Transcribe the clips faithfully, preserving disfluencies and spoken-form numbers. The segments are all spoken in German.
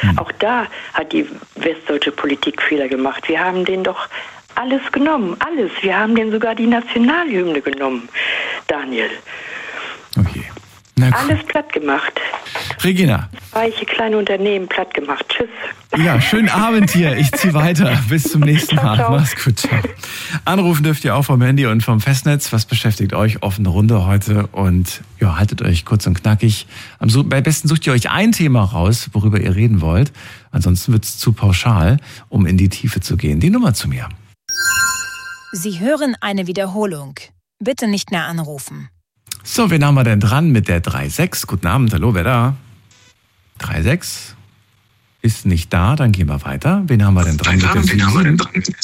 Hm. Auch da hat die westdeutsche Politik Fehler gemacht. Wir haben denen doch alles genommen, alles. Wir haben denen sogar die Nationalhymne genommen, Daniel. Okay. Na gut. Alles platt gemacht. Regina. Reiche kleine Unternehmen platt gemacht. Tschüss. Ja, schönen Abend hier. Ich ziehe weiter. Bis zum nächsten Mal. Ciao, ciao. Mach's gut. Ciao. Anrufen dürft ihr auch vom Handy und vom Festnetz. Was beschäftigt euch? Offene Runde heute. Und ja, haltet euch kurz und knackig. Am besten sucht ihr euch ein Thema raus, worüber ihr reden wollt. Ansonsten wird's zu pauschal, um in die Tiefe zu gehen. Die Nummer zu mir. Sie hören eine Wiederholung. Bitte nicht mehr anrufen. So, wen haben wir denn dran mit der drei sechs? Guten Abend, hallo, wer da? drei sechs ist nicht da, dann gehen wir weiter. Wen haben wir denn dran mit der sieben?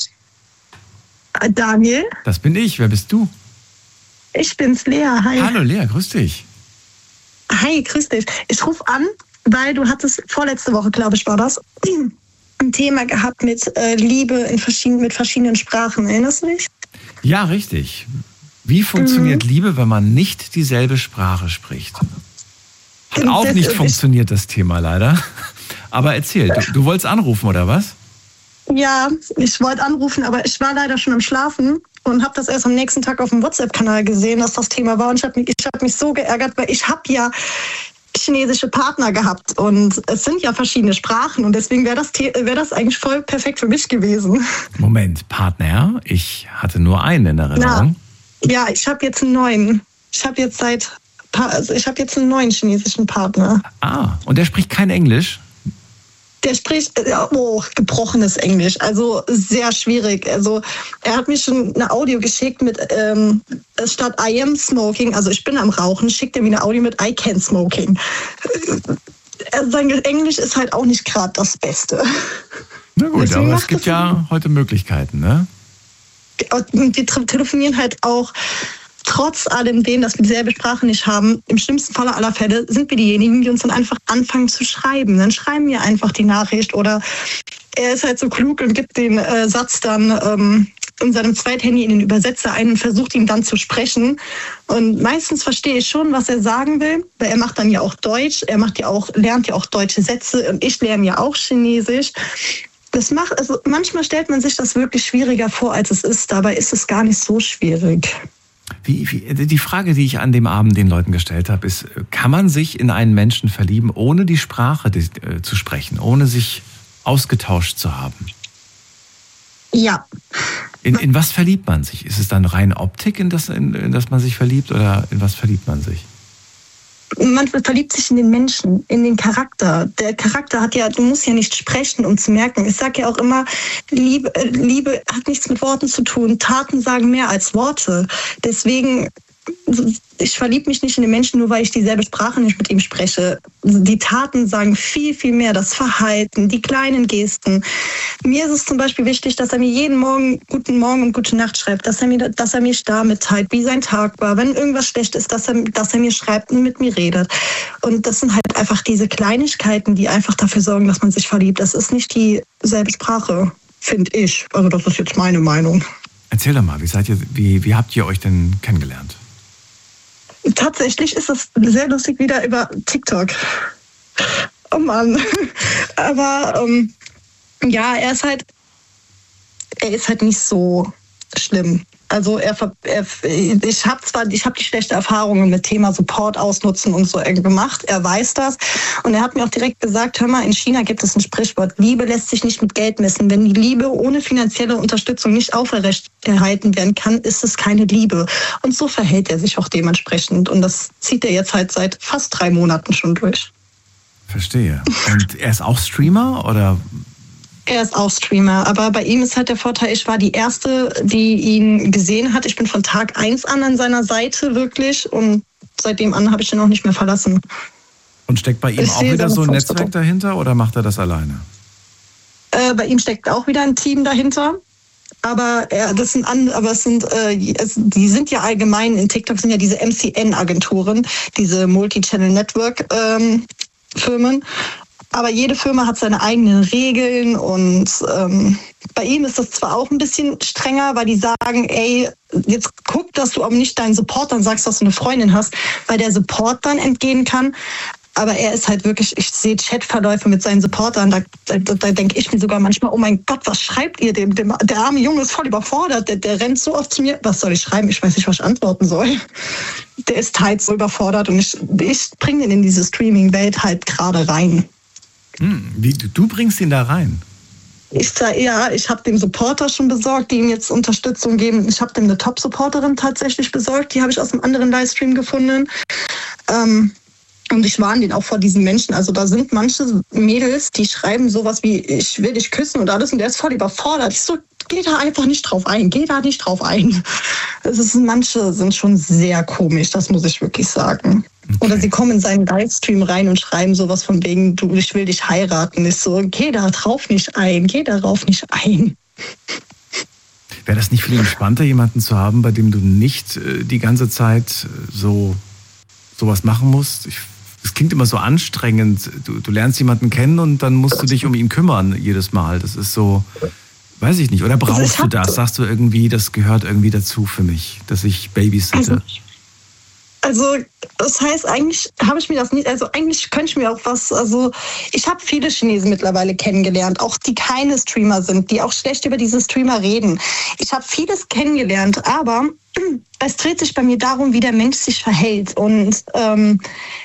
Daniel? Das bin ich, wer bist du? Ich bin's, Lea, hi. Hallo Lea, grüß dich. Hi, grüß dich. Ich rufe an, weil du hattest vorletzte Woche, glaube ich, war das, ein Thema gehabt mit äh, Liebe in verschiedenen, mit verschiedenen Sprachen. Erinnerst du dich? Ja, richtig. Wie funktioniert mhm. Liebe, wenn man nicht dieselbe Sprache spricht? Hat auch das nicht funktioniert, das Thema leider. Aber erzähl, du, du wolltest anrufen, oder was? Ja, ich wollte anrufen, aber ich war leider schon am Schlafen und habe das erst am nächsten Tag auf dem WhatsApp-Kanal gesehen, dass das Thema war. Und ich habe mich, ich hab mich so geärgert, weil ich habe ja chinesische Partner gehabt und es sind ja verschiedene Sprachen und deswegen wäre das, wär das eigentlich voll perfekt für mich gewesen. Moment, Partner? Ich hatte nur einen in Erinnerung. Na. Ja, ich habe jetzt einen neuen. Ich habe jetzt seit, also ich habe jetzt einen neuen chinesischen Partner. Ah, und der spricht kein Englisch? Der spricht oh, gebrochenes Englisch, also sehr schwierig. Also er hat mir schon eine Audio geschickt mit ähm, statt I am smoking, also ich bin am Rauchen, schickt er mir eine Audio mit I can smoking. Sein Englisch ist halt auch nicht gerade das Beste. Na gut, deswegen, aber es gibt ja heute Möglichkeiten, ne? Und die telefonieren halt auch trotz allem dem, dass wir dieselbe Sprache nicht haben. Im schlimmsten Falle aller Fälle sind wir diejenigen, die uns dann einfach anfangen zu schreiben. Dann schreiben wir einfach die Nachricht oder er ist halt so klug und gibt den äh, Satz dann ähm, in seinem Zweithandy in den Übersetzer ein und versucht ihn dann zu sprechen. Und meistens verstehe ich schon, was er sagen will, weil er macht dann ja auch Deutsch, er macht ja auch, lernt ja auch deutsche Sätze und ich lerne ja auch Chinesisch. Das macht, also manchmal stellt man sich das wirklich schwieriger vor, als es ist. Dabei ist es gar nicht so schwierig. Wie, wie, die Frage, die ich an dem Abend den Leuten gestellt habe, ist, kann man sich in einen Menschen verlieben, ohne die Sprache die, äh, zu sprechen, ohne sich ausgetauscht zu haben? Ja. In, in was verliebt man sich? Ist es dann rein Optik, in das, in, in das man sich verliebt, oder in was verliebt man sich? Man verliebt sich in den Menschen, in den Charakter. Der Charakter hat ja, du musst ja nicht sprechen, um zu merken. Ich sage ja auch immer, Liebe, Liebe hat nichts mit Worten zu tun. Taten sagen mehr als Worte. Deswegen, ich verliebe mich nicht in den Menschen, nur weil ich dieselbe Sprache nicht mit ihm spreche. Die Taten sagen viel, viel mehr. Das Verhalten, die kleinen Gesten. Mir ist es zum Beispiel wichtig, dass er mir jeden Morgen guten Morgen und gute Nacht schreibt, dass er mir, dass er mir da mitteilt, wie sein Tag war. Wenn irgendwas schlecht ist, dass er, dass er mir schreibt und mit mir redet. Und das sind halt einfach diese Kleinigkeiten, die einfach dafür sorgen, dass man sich verliebt. Das ist nicht dieselbe Sprache, finde ich. Also das ist jetzt meine Meinung. Erzähl doch mal, wie seid ihr, wie, wie habt ihr euch denn kennengelernt? Tatsächlich ist das sehr lustig wieder über TikTok. Oh Mann. Aber ähm, ja, er ist halt, er ist halt nicht so schlimm. Also er, er ich habe zwar, ich habe die schlechte Erfahrungen mit Thema Support ausnutzen und so gemacht. Er weiß das und er hat mir auch direkt gesagt: Hör mal, in China gibt es ein Sprichwort: Liebe lässt sich nicht mit Geld messen. Wenn die Liebe ohne finanzielle Unterstützung nicht aufrechterhalten werden kann, ist es keine Liebe. Und so verhält er sich auch dementsprechend und das zieht er jetzt halt seit fast drei Monaten schon durch. Verstehe. Und er ist auch Streamer oder? Er ist auch Streamer, aber bei ihm ist halt der Vorteil, ich war die Erste, die ihn gesehen hat. Ich bin von Tag eins an an seiner Seite wirklich und seitdem an habe ich ihn auch nicht mehr verlassen. Und steckt bei ihm ich auch wieder so ein Netzwerk dahinter oder macht er das alleine? Äh, bei ihm steckt auch wieder ein Team dahinter. Aber äh, das sind an, aber es sind äh, es, die sind ja allgemein in TikTok sind ja diese M C N-Agenturen, diese Multi-Channel Network ähm, Firmen. Aber jede Firma hat seine eigenen Regeln und ähm, bei ihm ist das zwar auch ein bisschen strenger, weil die sagen, ey, jetzt guck, dass du aber nicht deinen Support dann sagst, dass du eine Freundin hast, weil der Support dann entgehen kann. Aber er ist halt wirklich, ich sehe Chatverläufe mit seinen Supportern, da, da, da denke ich mir sogar manchmal, oh mein Gott, was schreibt ihr dem? dem der arme Junge ist voll überfordert, der, der rennt so oft zu mir, was soll ich schreiben? Ich weiß nicht, was ich antworten soll. Der ist halt so überfordert und ich, ich bringe ihn in diese Streaming-Welt halt gerade rein. Hm, wie, du bringst ihn da rein? Ich sage, ja, ich habe dem Supporter schon besorgt, die ihm jetzt Unterstützung geben. Ich habe dem eine Top-Supporterin tatsächlich besorgt, die habe ich aus einem anderen Livestream gefunden. Ähm, Und ich warne den auch vor diesen Menschen. Also da sind manche Mädels, die schreiben sowas wie, ich will dich küssen und alles. Und der ist voll überfordert. Ich so, geh da einfach nicht drauf ein. Geh da nicht drauf ein. Es ist, manche sind schon sehr komisch, das muss ich wirklich sagen. Okay. Oder sie kommen in seinen Livestream rein und schreiben sowas von wegen, du, ich will dich heiraten. Ich so, geh da drauf nicht ein. Geh darauf nicht ein. Wäre das nicht viel entspannter, jemanden zu haben, bei dem du nicht äh, die ganze Zeit so sowas machen musst? Ich Es klingt immer so anstrengend. Du, du lernst jemanden kennen und dann musst du dich um ihn kümmern jedes Mal. Das ist so, weiß ich nicht. Oder brauchst du das? Sagst du irgendwie, das gehört irgendwie dazu für mich, dass ich babysitte? Also, das heißt, eigentlich habe ich mir das nicht, also eigentlich könnte ich mir auch was, also ich habe viele Chinesen mittlerweile kennengelernt, auch die keine Streamer sind, die auch schlecht über diese Streamer reden. Ich habe vieles kennengelernt, aber es dreht sich bei mir darum, wie der Mensch sich verhält und ähm,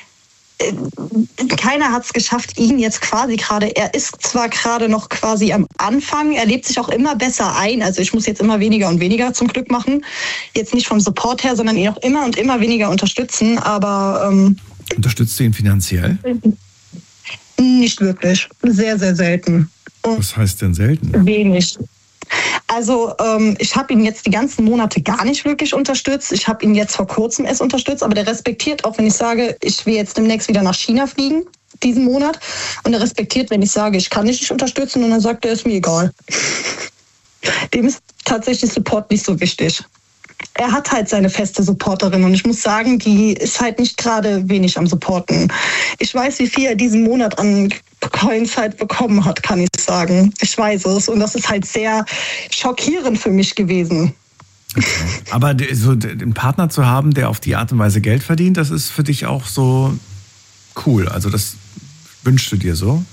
keiner hat es geschafft, ihn jetzt quasi gerade, er ist zwar gerade noch quasi am Anfang, er lebt sich auch immer besser ein, also ich muss jetzt immer weniger und weniger zum Glück machen, jetzt nicht vom Support her, sondern ihn auch immer und immer weniger unterstützen, aber... Ähm, Unterstützt du ihn finanziell? Nicht wirklich, sehr, sehr selten. Was heißt denn selten? Wenig. Also ähm, ich habe ihn jetzt die ganzen Monate gar nicht wirklich unterstützt. Ich habe ihn jetzt vor kurzem erst unterstützt, aber der respektiert auch, wenn ich sage, ich will jetzt demnächst wieder nach China fliegen, diesen Monat. Und er respektiert, wenn ich sage, ich kann dich nicht unterstützen. Und dann sagt er, ist mir egal. Dem ist tatsächlich Support nicht so wichtig. Er hat halt seine feste Supporterin und ich muss sagen, die ist halt nicht gerade wenig am Supporten. Ich weiß, wie viel er diesen Monat an Coins halt bekommen hat, kann ich sagen. Ich weiß es und das ist halt sehr schockierend für mich gewesen. Okay. Aber so einen Partner zu haben, der auf die Art und Weise Geld verdient, das ist für dich auch so cool. Also das wünschst du dir so?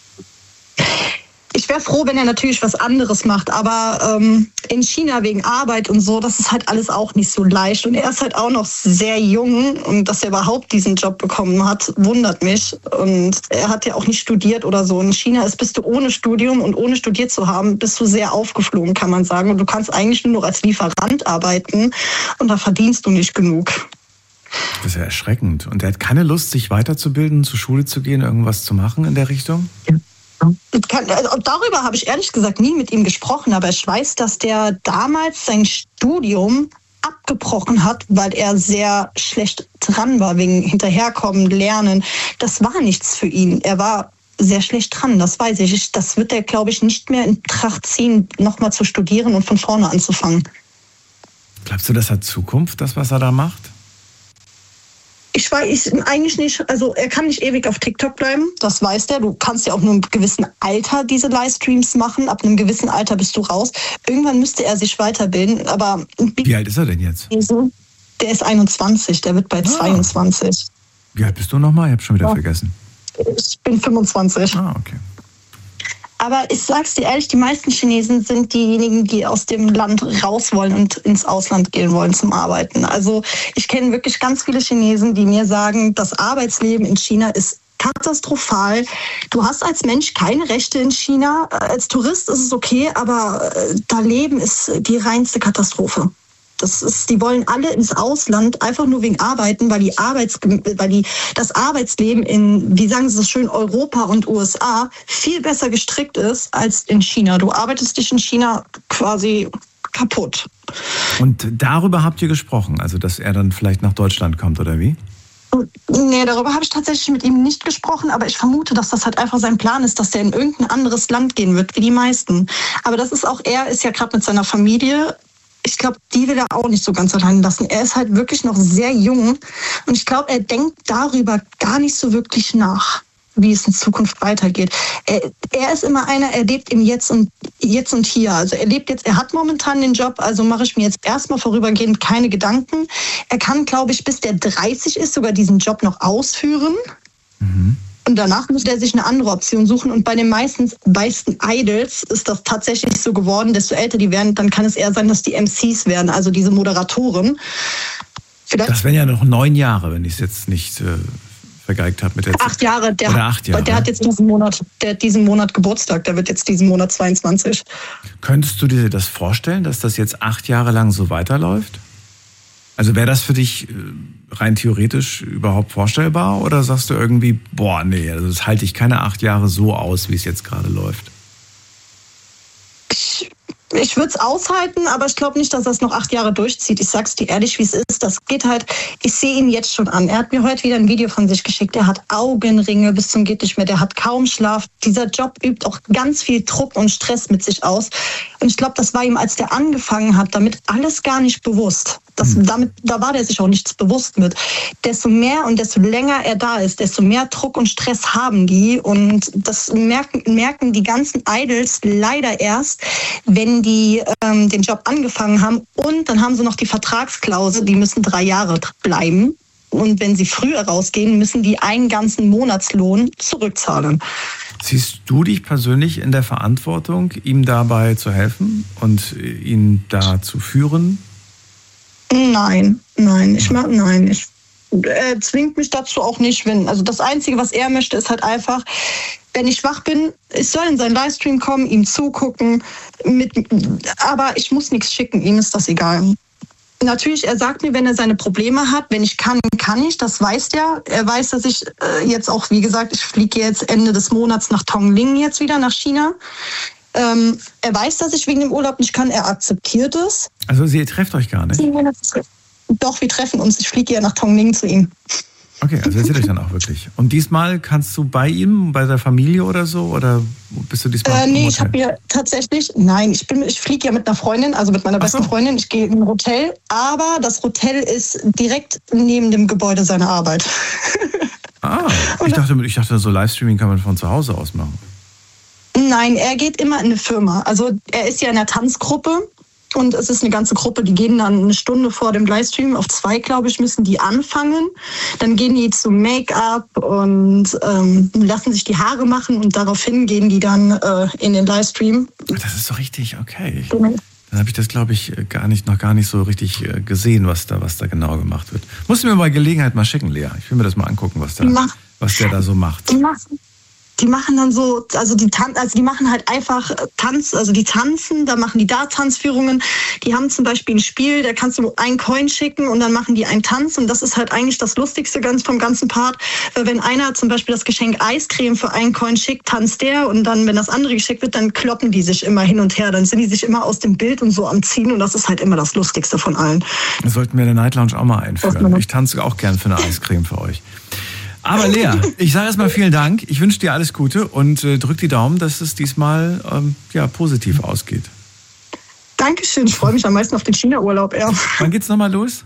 Ich wäre froh, wenn er natürlich was anderes macht, aber ähm, in China wegen Arbeit und so, das ist halt alles auch nicht so leicht. Und er ist halt auch noch sehr jung und dass er überhaupt diesen Job bekommen hat, wundert mich. Und er hat ja auch nicht studiert oder so. In China ist, bist du ohne Studium und ohne studiert zu haben, bist du sehr aufgeflogen, kann man sagen. Und du kannst eigentlich nur noch als Lieferant arbeiten und da verdienst du nicht genug. Das ist ja erschreckend. Und er hat keine Lust, sich weiterzubilden, zur Schule zu gehen, irgendwas zu machen in der Richtung? Ja. Kann, also darüber habe ich ehrlich gesagt nie mit ihm gesprochen, aber ich weiß, dass der damals sein Studium abgebrochen hat, weil er sehr schlecht dran war, wegen Hinterherkommen, Lernen. Das war nichts für ihn. Er war sehr schlecht dran, das weiß ich. Das wird er, glaube ich, nicht mehr in Betracht ziehen, nochmal zu studieren und von vorne anzufangen. Glaubst du, das hat Zukunft, das, was er da macht? Ich weiß eigentlich nicht, also er kann nicht ewig auf TikTok bleiben, das weiß der. Du kannst ja auch nur im gewissen Alter diese Livestreams machen. Ab einem gewissen Alter bist du raus. Irgendwann müsste er sich weiterbilden, aber... Wie alt ist er denn jetzt? Der ist einundzwanzig, der wird bei ah. zweiundzwanzig. Wie alt bist du nochmal? Ich habe schon wieder ja. vergessen. Ich bin fünfundzwanzig. Ah, okay. Aber ich sag's dir ehrlich, die meisten Chinesen sind diejenigen, die aus dem Land raus wollen und ins Ausland gehen wollen zum Arbeiten. Also ich kenne wirklich ganz viele Chinesen, die mir sagen, das Arbeitsleben in China ist katastrophal. Du hast als Mensch keine Rechte in China. Als Tourist ist es okay, aber da leben ist die reinste Katastrophe. Das ist, die wollen alle ins Ausland, einfach nur wegen Arbeiten, weil die Arbeits, weil die, das Arbeitsleben in, wie sagen Sie das schön, Europa und U S A viel besser gestrickt ist als in China. Du arbeitest dich in China quasi kaputt. Und darüber habt ihr gesprochen, also dass er dann vielleicht nach Deutschland kommt, oder wie? Nee, darüber habe ich tatsächlich mit ihm nicht gesprochen, aber ich vermute, dass das halt einfach sein Plan ist, dass der in irgendein anderes Land gehen wird, wie die meisten. Aber das ist auch, er ist ja gerade mit seiner Familie. Ich glaube, die will er auch nicht so ganz allein lassen. Er ist halt wirklich noch sehr jung und ich glaube, er denkt darüber gar nicht so wirklich nach, wie es in Zukunft weitergeht. Er, er ist immer einer, er lebt im Jetzt und Jetzt und Hier. Also er lebt jetzt, er hat momentan den Job, also mache ich mir jetzt erstmal vorübergehend keine Gedanken. Er kann, glaube ich, bis der dreißig ist, sogar diesen Job noch ausführen. Mhm. Und danach muss er sich eine andere Option suchen. Und bei den meisten, meisten Idols ist das tatsächlich so geworden, desto älter die werden, dann kann es eher sein, dass die M Cs werden, also diese Moderatoren. Vielleicht das wären ja noch neun Jahre, wenn ich es jetzt nicht äh, vergeigt habe mit der Acht Jahre, der, Oder acht Jahre. der hat jetzt diesen Monat, der hat diesen Monat Geburtstag, der wird jetzt diesen Monat zweiundzwanzig. Könntest du dir das vorstellen, dass das jetzt acht Jahre lang so weiterläuft? Also wäre das für dich rein theoretisch überhaupt vorstellbar oder sagst du irgendwie, boah, nee, also das halte ich keine acht Jahre so aus, wie es jetzt gerade läuft? Ich, ich würde es aushalten, aber ich glaube nicht, dass das noch acht Jahre durchzieht. Ich sag's dir ehrlich, wie es ist. Das geht halt, ich sehe ihn jetzt schon an. Er hat mir heute wieder ein Video von sich geschickt. Er hat Augenringe bis zum geht nicht mehr. Der hat kaum Schlaf. Dieser Job übt auch ganz viel Druck und Stress mit sich aus. Und ich glaube, das war ihm, als der angefangen hat, damit alles gar nicht bewusst. Das, damit, da war der sich auch nichts bewusst mit. Desto mehr und desto länger er da ist, desto mehr Druck und Stress haben die. Und das merken, merken die ganzen Idols leider erst, wenn die ähm, den Job angefangen haben. Und dann haben sie noch die Vertragsklausel, die müssen drei Jahre bleiben. Und wenn sie früher rausgehen, müssen die einen ganzen Monatslohn zurückzahlen. Siehst du dich persönlich in der Verantwortung, ihm dabei zu helfen und ihn da zu führen? Nein, nein, ich mach, nein, ich, er zwingt mich dazu auch nicht, wenn, also das Einzige, was er möchte, ist halt einfach, wenn ich wach bin, ich soll in seinen Livestream kommen, ihm zugucken, mit, aber ich muss nichts schicken, ihm ist das egal. Natürlich, er sagt mir, wenn er seine Probleme hat, wenn ich kann, kann ich, das weiß er. Er weiß, dass ich äh, jetzt auch, wie gesagt, ich fliege jetzt Ende des Monats nach Tongling jetzt wieder, nach China. Ähm, er weiß, dass ich wegen dem Urlaub nicht kann, er akzeptiert es. Also ihr trefft euch gar nicht? Doch, wir treffen uns. Ich fliege ja nach Tongling zu ihm. Okay, also ihr seht euch dann auch wirklich. Und diesmal kannst du bei ihm, bei der Familie oder so? Oder bist du diesmal äh, im Nee, Hotel? ich habe ja tatsächlich, nein, ich, bin, ich fliege ja mit einer Freundin, also mit meiner besten Ach so. Freundin. Ich gehe in ein Hotel, aber das Hotel ist direkt neben dem Gebäude seiner Arbeit. Ah, ich dachte, ich dachte, so Livestreaming kann man von zu Hause aus machen. Nein, er geht immer in eine Firma. Also er ist ja in einer Tanzgruppe und es ist eine ganze Gruppe, die gehen dann eine Stunde vor dem Livestream, auf zwei, glaube ich, müssen die anfangen. Dann gehen die zum Make-up und ähm, lassen sich die Haare machen und daraufhin gehen die dann äh, in den Livestream. Das ist so richtig, okay. Dann habe ich das, glaube ich, gar nicht, noch gar nicht so richtig gesehen, was da, was da genau gemacht wird. Musst du mir bei Gelegenheit mal schicken, Lea. Ich will mir das mal angucken, was, da, was der da so macht. Die machen, die machen dann so, also die, Tan- also die machen halt einfach Tanz, also die tanzen, da machen die da Tanzführungen. Die haben zum Beispiel ein Spiel, da kannst du einen Coin schicken und dann machen die einen Tanz. Und das ist halt eigentlich das Lustigste ganz vom ganzen Part. Weil wenn einer zum Beispiel das Geschenk Eiscreme für einen Coin schickt, tanzt der. Und dann, wenn das andere geschickt wird, dann kloppen die sich immer hin und her. Dann sind die sich immer aus dem Bild und so am Ziehen. Und das ist halt immer das Lustigste von allen. Das sollten wir in der Night Lounge auch mal einführen. Ich tanze auch gern für eine Eiscreme für euch. Aber Lea, ich sage erstmal vielen Dank. Ich wünsche dir alles Gute und äh, drück die Daumen, dass es diesmal ähm, ja, positiv ausgeht. Dankeschön, ich freue mich am meisten auf den China-Urlaub. Ja. Wann geht's nochmal los?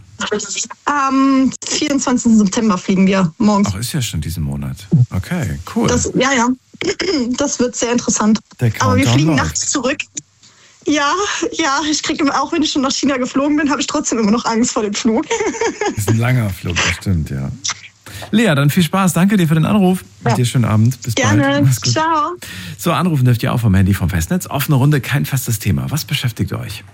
Am vierundzwanzigsten September fliegen wir morgens. Ach, ist ja schon diesen Monat. Okay, cool. Das, ja, ja, das wird sehr interessant. Der Aber wir Countdown fliegen läuft. nachts zurück. Ja, ja, ich kriege immer, auch wenn ich schon nach China geflogen bin, habe ich trotzdem immer noch Angst vor dem Flug. Das ist ein langer Flug, das stimmt, ja. Lea, dann viel Spaß. Danke dir für den Anruf. Ja. Dir schönen Abend. Bis Gerne. bald. Mach's gut. Ciao. So, anrufen dürft ihr auch vom Handy vom Festnetz. Offene Runde, kein festes Thema. Was beschäftigt euch?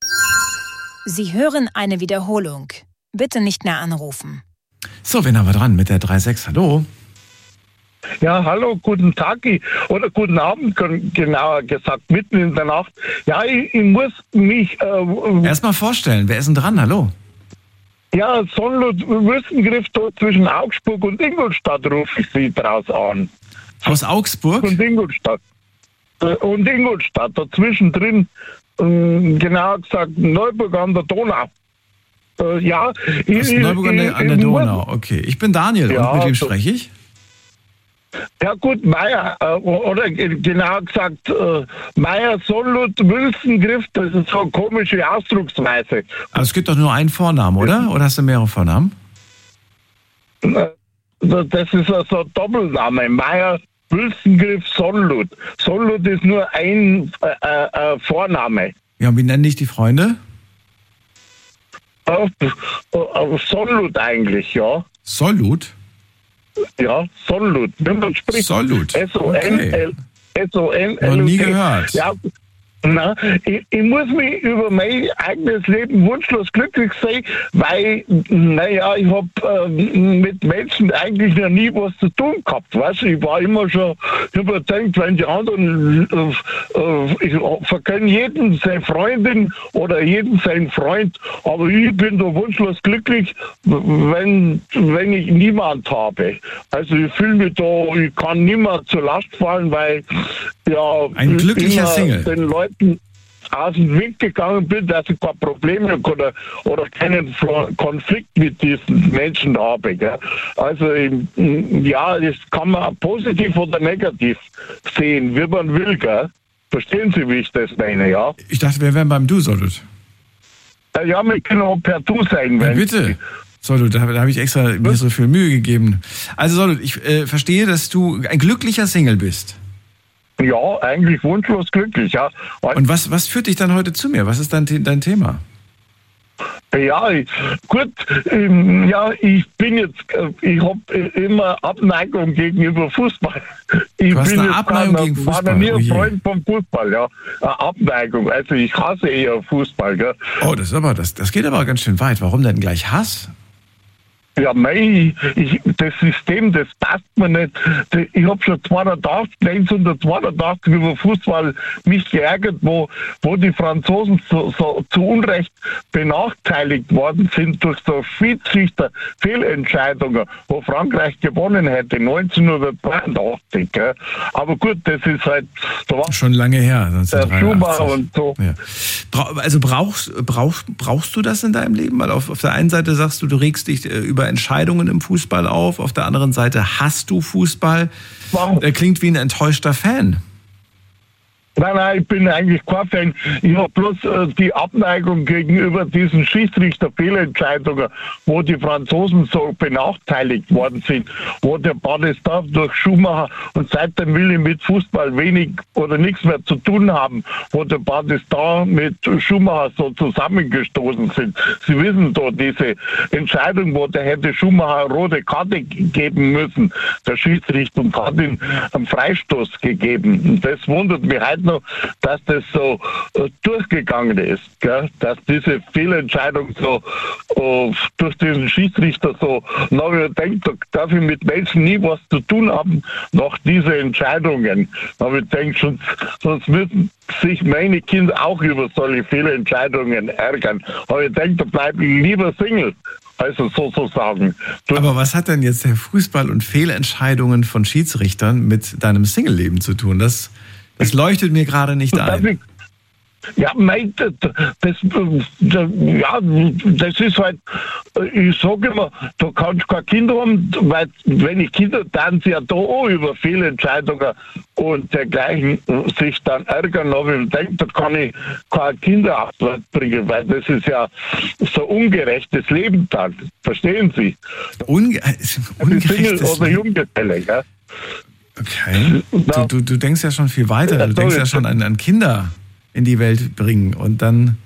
Sie hören eine Wiederholung. Bitte nicht mehr anrufen. So, wen haben wir dran mit der drei sechs? Hallo. Ja, hallo, guten Tag oder guten Abend, genauer gesagt, mitten in der Nacht. Ja, ich, ich muss mich... Äh, Erstmal vorstellen, wer ist denn dran? Hallo. Ja, Sonnlot-Wüstengriff zwischen Augsburg und Ingolstadt rufe ich Sie draus an. Aus Augsburg? Und Ingolstadt. Und Ingolstadt, dazwischen drin, genauer gesagt, Neuburg an der Donau. Ja, Aus ich, Neuburg an der, ich, an der ich Donau, okay. Ich bin Daniel, ja, und mit wem so. spreche ich? Ja gut, Meier, äh, oder genau gesagt, äh, Meier Sollut Wülstengriff, das ist so eine komische Ausdrucksweise. Aber es gibt doch nur einen Vornamen, oder? Oder hast du mehrere Vornamen? Äh, das ist also ein Doppelname, Meier Wülstengriff Sollut. Sollut ist nur ein äh, äh, Vorname. Ja, und wie nennen dich die Freunde? Äh, äh, Sollut eigentlich, ja. Sollut? Ja, Sollut. Wenn man spricht. Sollut. S O N L. S O N L. Noch nie gehört. Ja. Na, ich, ich muss mich über mein eigenes Leben wunschlos glücklich sein, weil, naja, ich habe äh, mit Menschen eigentlich noch nie was zu tun gehabt. Weißt? Ich war immer schon überzeugt, wenn die anderen, äh, äh, ich verkenne jeden seine Freundin oder jeden seinen Freund, aber ich bin da wunschlos glücklich, wenn, wenn ich niemand habe. Also ich fühle mich da, ich kann niemand zur Last fallen, weil ja, ein glücklicher Single. Den Leuten aus dem Weg gegangen bin, dass ich keine Probleme oder, oder keinen Konflikt mit diesen Menschen habe. Gell? Also ja, das kann man positiv oder negativ sehen, wie man will. Gell? Verstehen Sie, wie ich das meine, ja? Ich dachte, wir wären beim Du, Sollut. Ja, wir können auch per Du sein. Ja, wenn bitte. Sollut, da, da habe ich extra mir so viel Mühe gegeben. Also Sollut, ich äh, verstehe, dass du ein glücklicher Single bist. Ja, eigentlich wunschlos glücklich, ja. Und was, was führt dich dann heute zu mir? Was ist dein, dein Thema? Ja, ich, gut, ähm, ja, ich bin jetzt, äh, ich habe immer Abneigung gegenüber Fußball. Ich du hast bin eine jetzt Abneigung kein, gegen Fußball? Ich war noch nie ein Oh Freund vom Fußball, ja. Eine Abneigung, also ich hasse eher Fußball, gell. Oh, das ist aber, das, das geht aber ganz schön weit. Warum denn gleich Hass? Ja, mei, ich, das System, das passt mir nicht. Ich habe schon zweihundertachtzig, neunzehnhundertzweiundachtzig über Fußball mich geärgert, wo, wo die Franzosen so, so zu Unrecht benachteiligt worden sind durch so Schiedsrichter-Fehlentscheidungen, wo Frankreich gewonnen hätte, neunzehnhundertzweiundachtzig. Gell. Aber gut, das ist halt... Da war schon lange her. Der Schumacher und so. Ja. Also brauchst, brauchst, brauchst du das in deinem Leben? Weil auf, auf der einen Seite sagst du, du regst dich äh, über Entscheidungen im Fußball auf, auf der anderen Seite hasst du Fußball. Wow. Er klingt wie ein enttäuschter Fan. Nein, nein, ich bin eigentlich kein Fan. Ich habe bloß äh, die Abneigung gegenüber diesen Schiedsrichter-Fehlentscheidungen, wo die Franzosen so benachteiligt worden sind, wo der Badestar durch Schumacher und seitdem will ich mit Fußball wenig oder nichts mehr zu tun haben, wo der Badestar mit Schumacher so zusammengestoßen sind. Sie wissen doch, diese Entscheidung, wo der hätte Schumacher rote Karte geben müssen, der Schiedsrichter, und hat ihm einen Freistoß gegeben. Und das wundert mich heute noch, dass das so äh, durchgegangen ist, gell? Dass diese Fehlentscheidung so äh, durch diesen Schiedsrichter so, na, ich denke, da darf ich mit Menschen nie was zu tun haben, nach diesen Entscheidungen. Aber ich denke, sonst, sonst müssen sich meine Kinder auch über solche Fehlentscheidungen ärgern. Aber ich denke, da bleibe ich lieber Single. Also sozusagen. Aber was hat denn jetzt der Fußball und Fehlentscheidungen von Schiedsrichtern mit deinem Single-Leben zu tun? Das Das leuchtet mir gerade nicht ein. Ja, mein, das, das, ja, das ist halt, ich sage immer, du kannst keine Kinder haben, weil wenn ich Kinder, dann sie ja da auch über Fehlentscheidungen und dergleichen sich dann ärgern, aber ich denke, da kann ich keine Kinder aufbringen, weil das ist ja so ungerechtes Leben dann. Verstehen Sie? Unge ungerechtes oder Junggeselle, ja. Okay. Du, du, du denkst ja schon viel weiter. Du denkst ja schon an, an Kinder in die Welt bringen. Und dann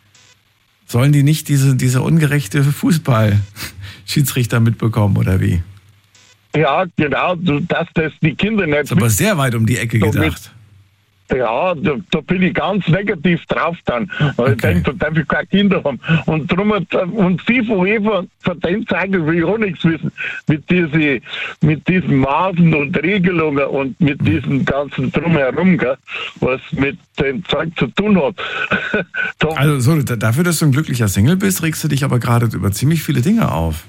sollen die nicht diese, diese ungerechte Fußball-Schiedsrichter mitbekommen, oder wie? Ja, genau. Dass das die Kinder nicht... Das ist aber sehr weit um die Ecke gedacht. Ja, da, da bin ich ganz negativ drauf dann. Okay. Ich denke, da darf ich keine Kinder haben. Und drum und FIFA, UEFA, von den Zeiten will ich auch nichts wissen. Mit, diese, mit diesen Maßen und Regelungen und mit diesem ganzen Drumherum, gell, was mit dem Zeug zu tun hat. Also so, dafür, dass du ein glücklicher Single bist, regst du dich aber gerade über ziemlich viele Dinge auf.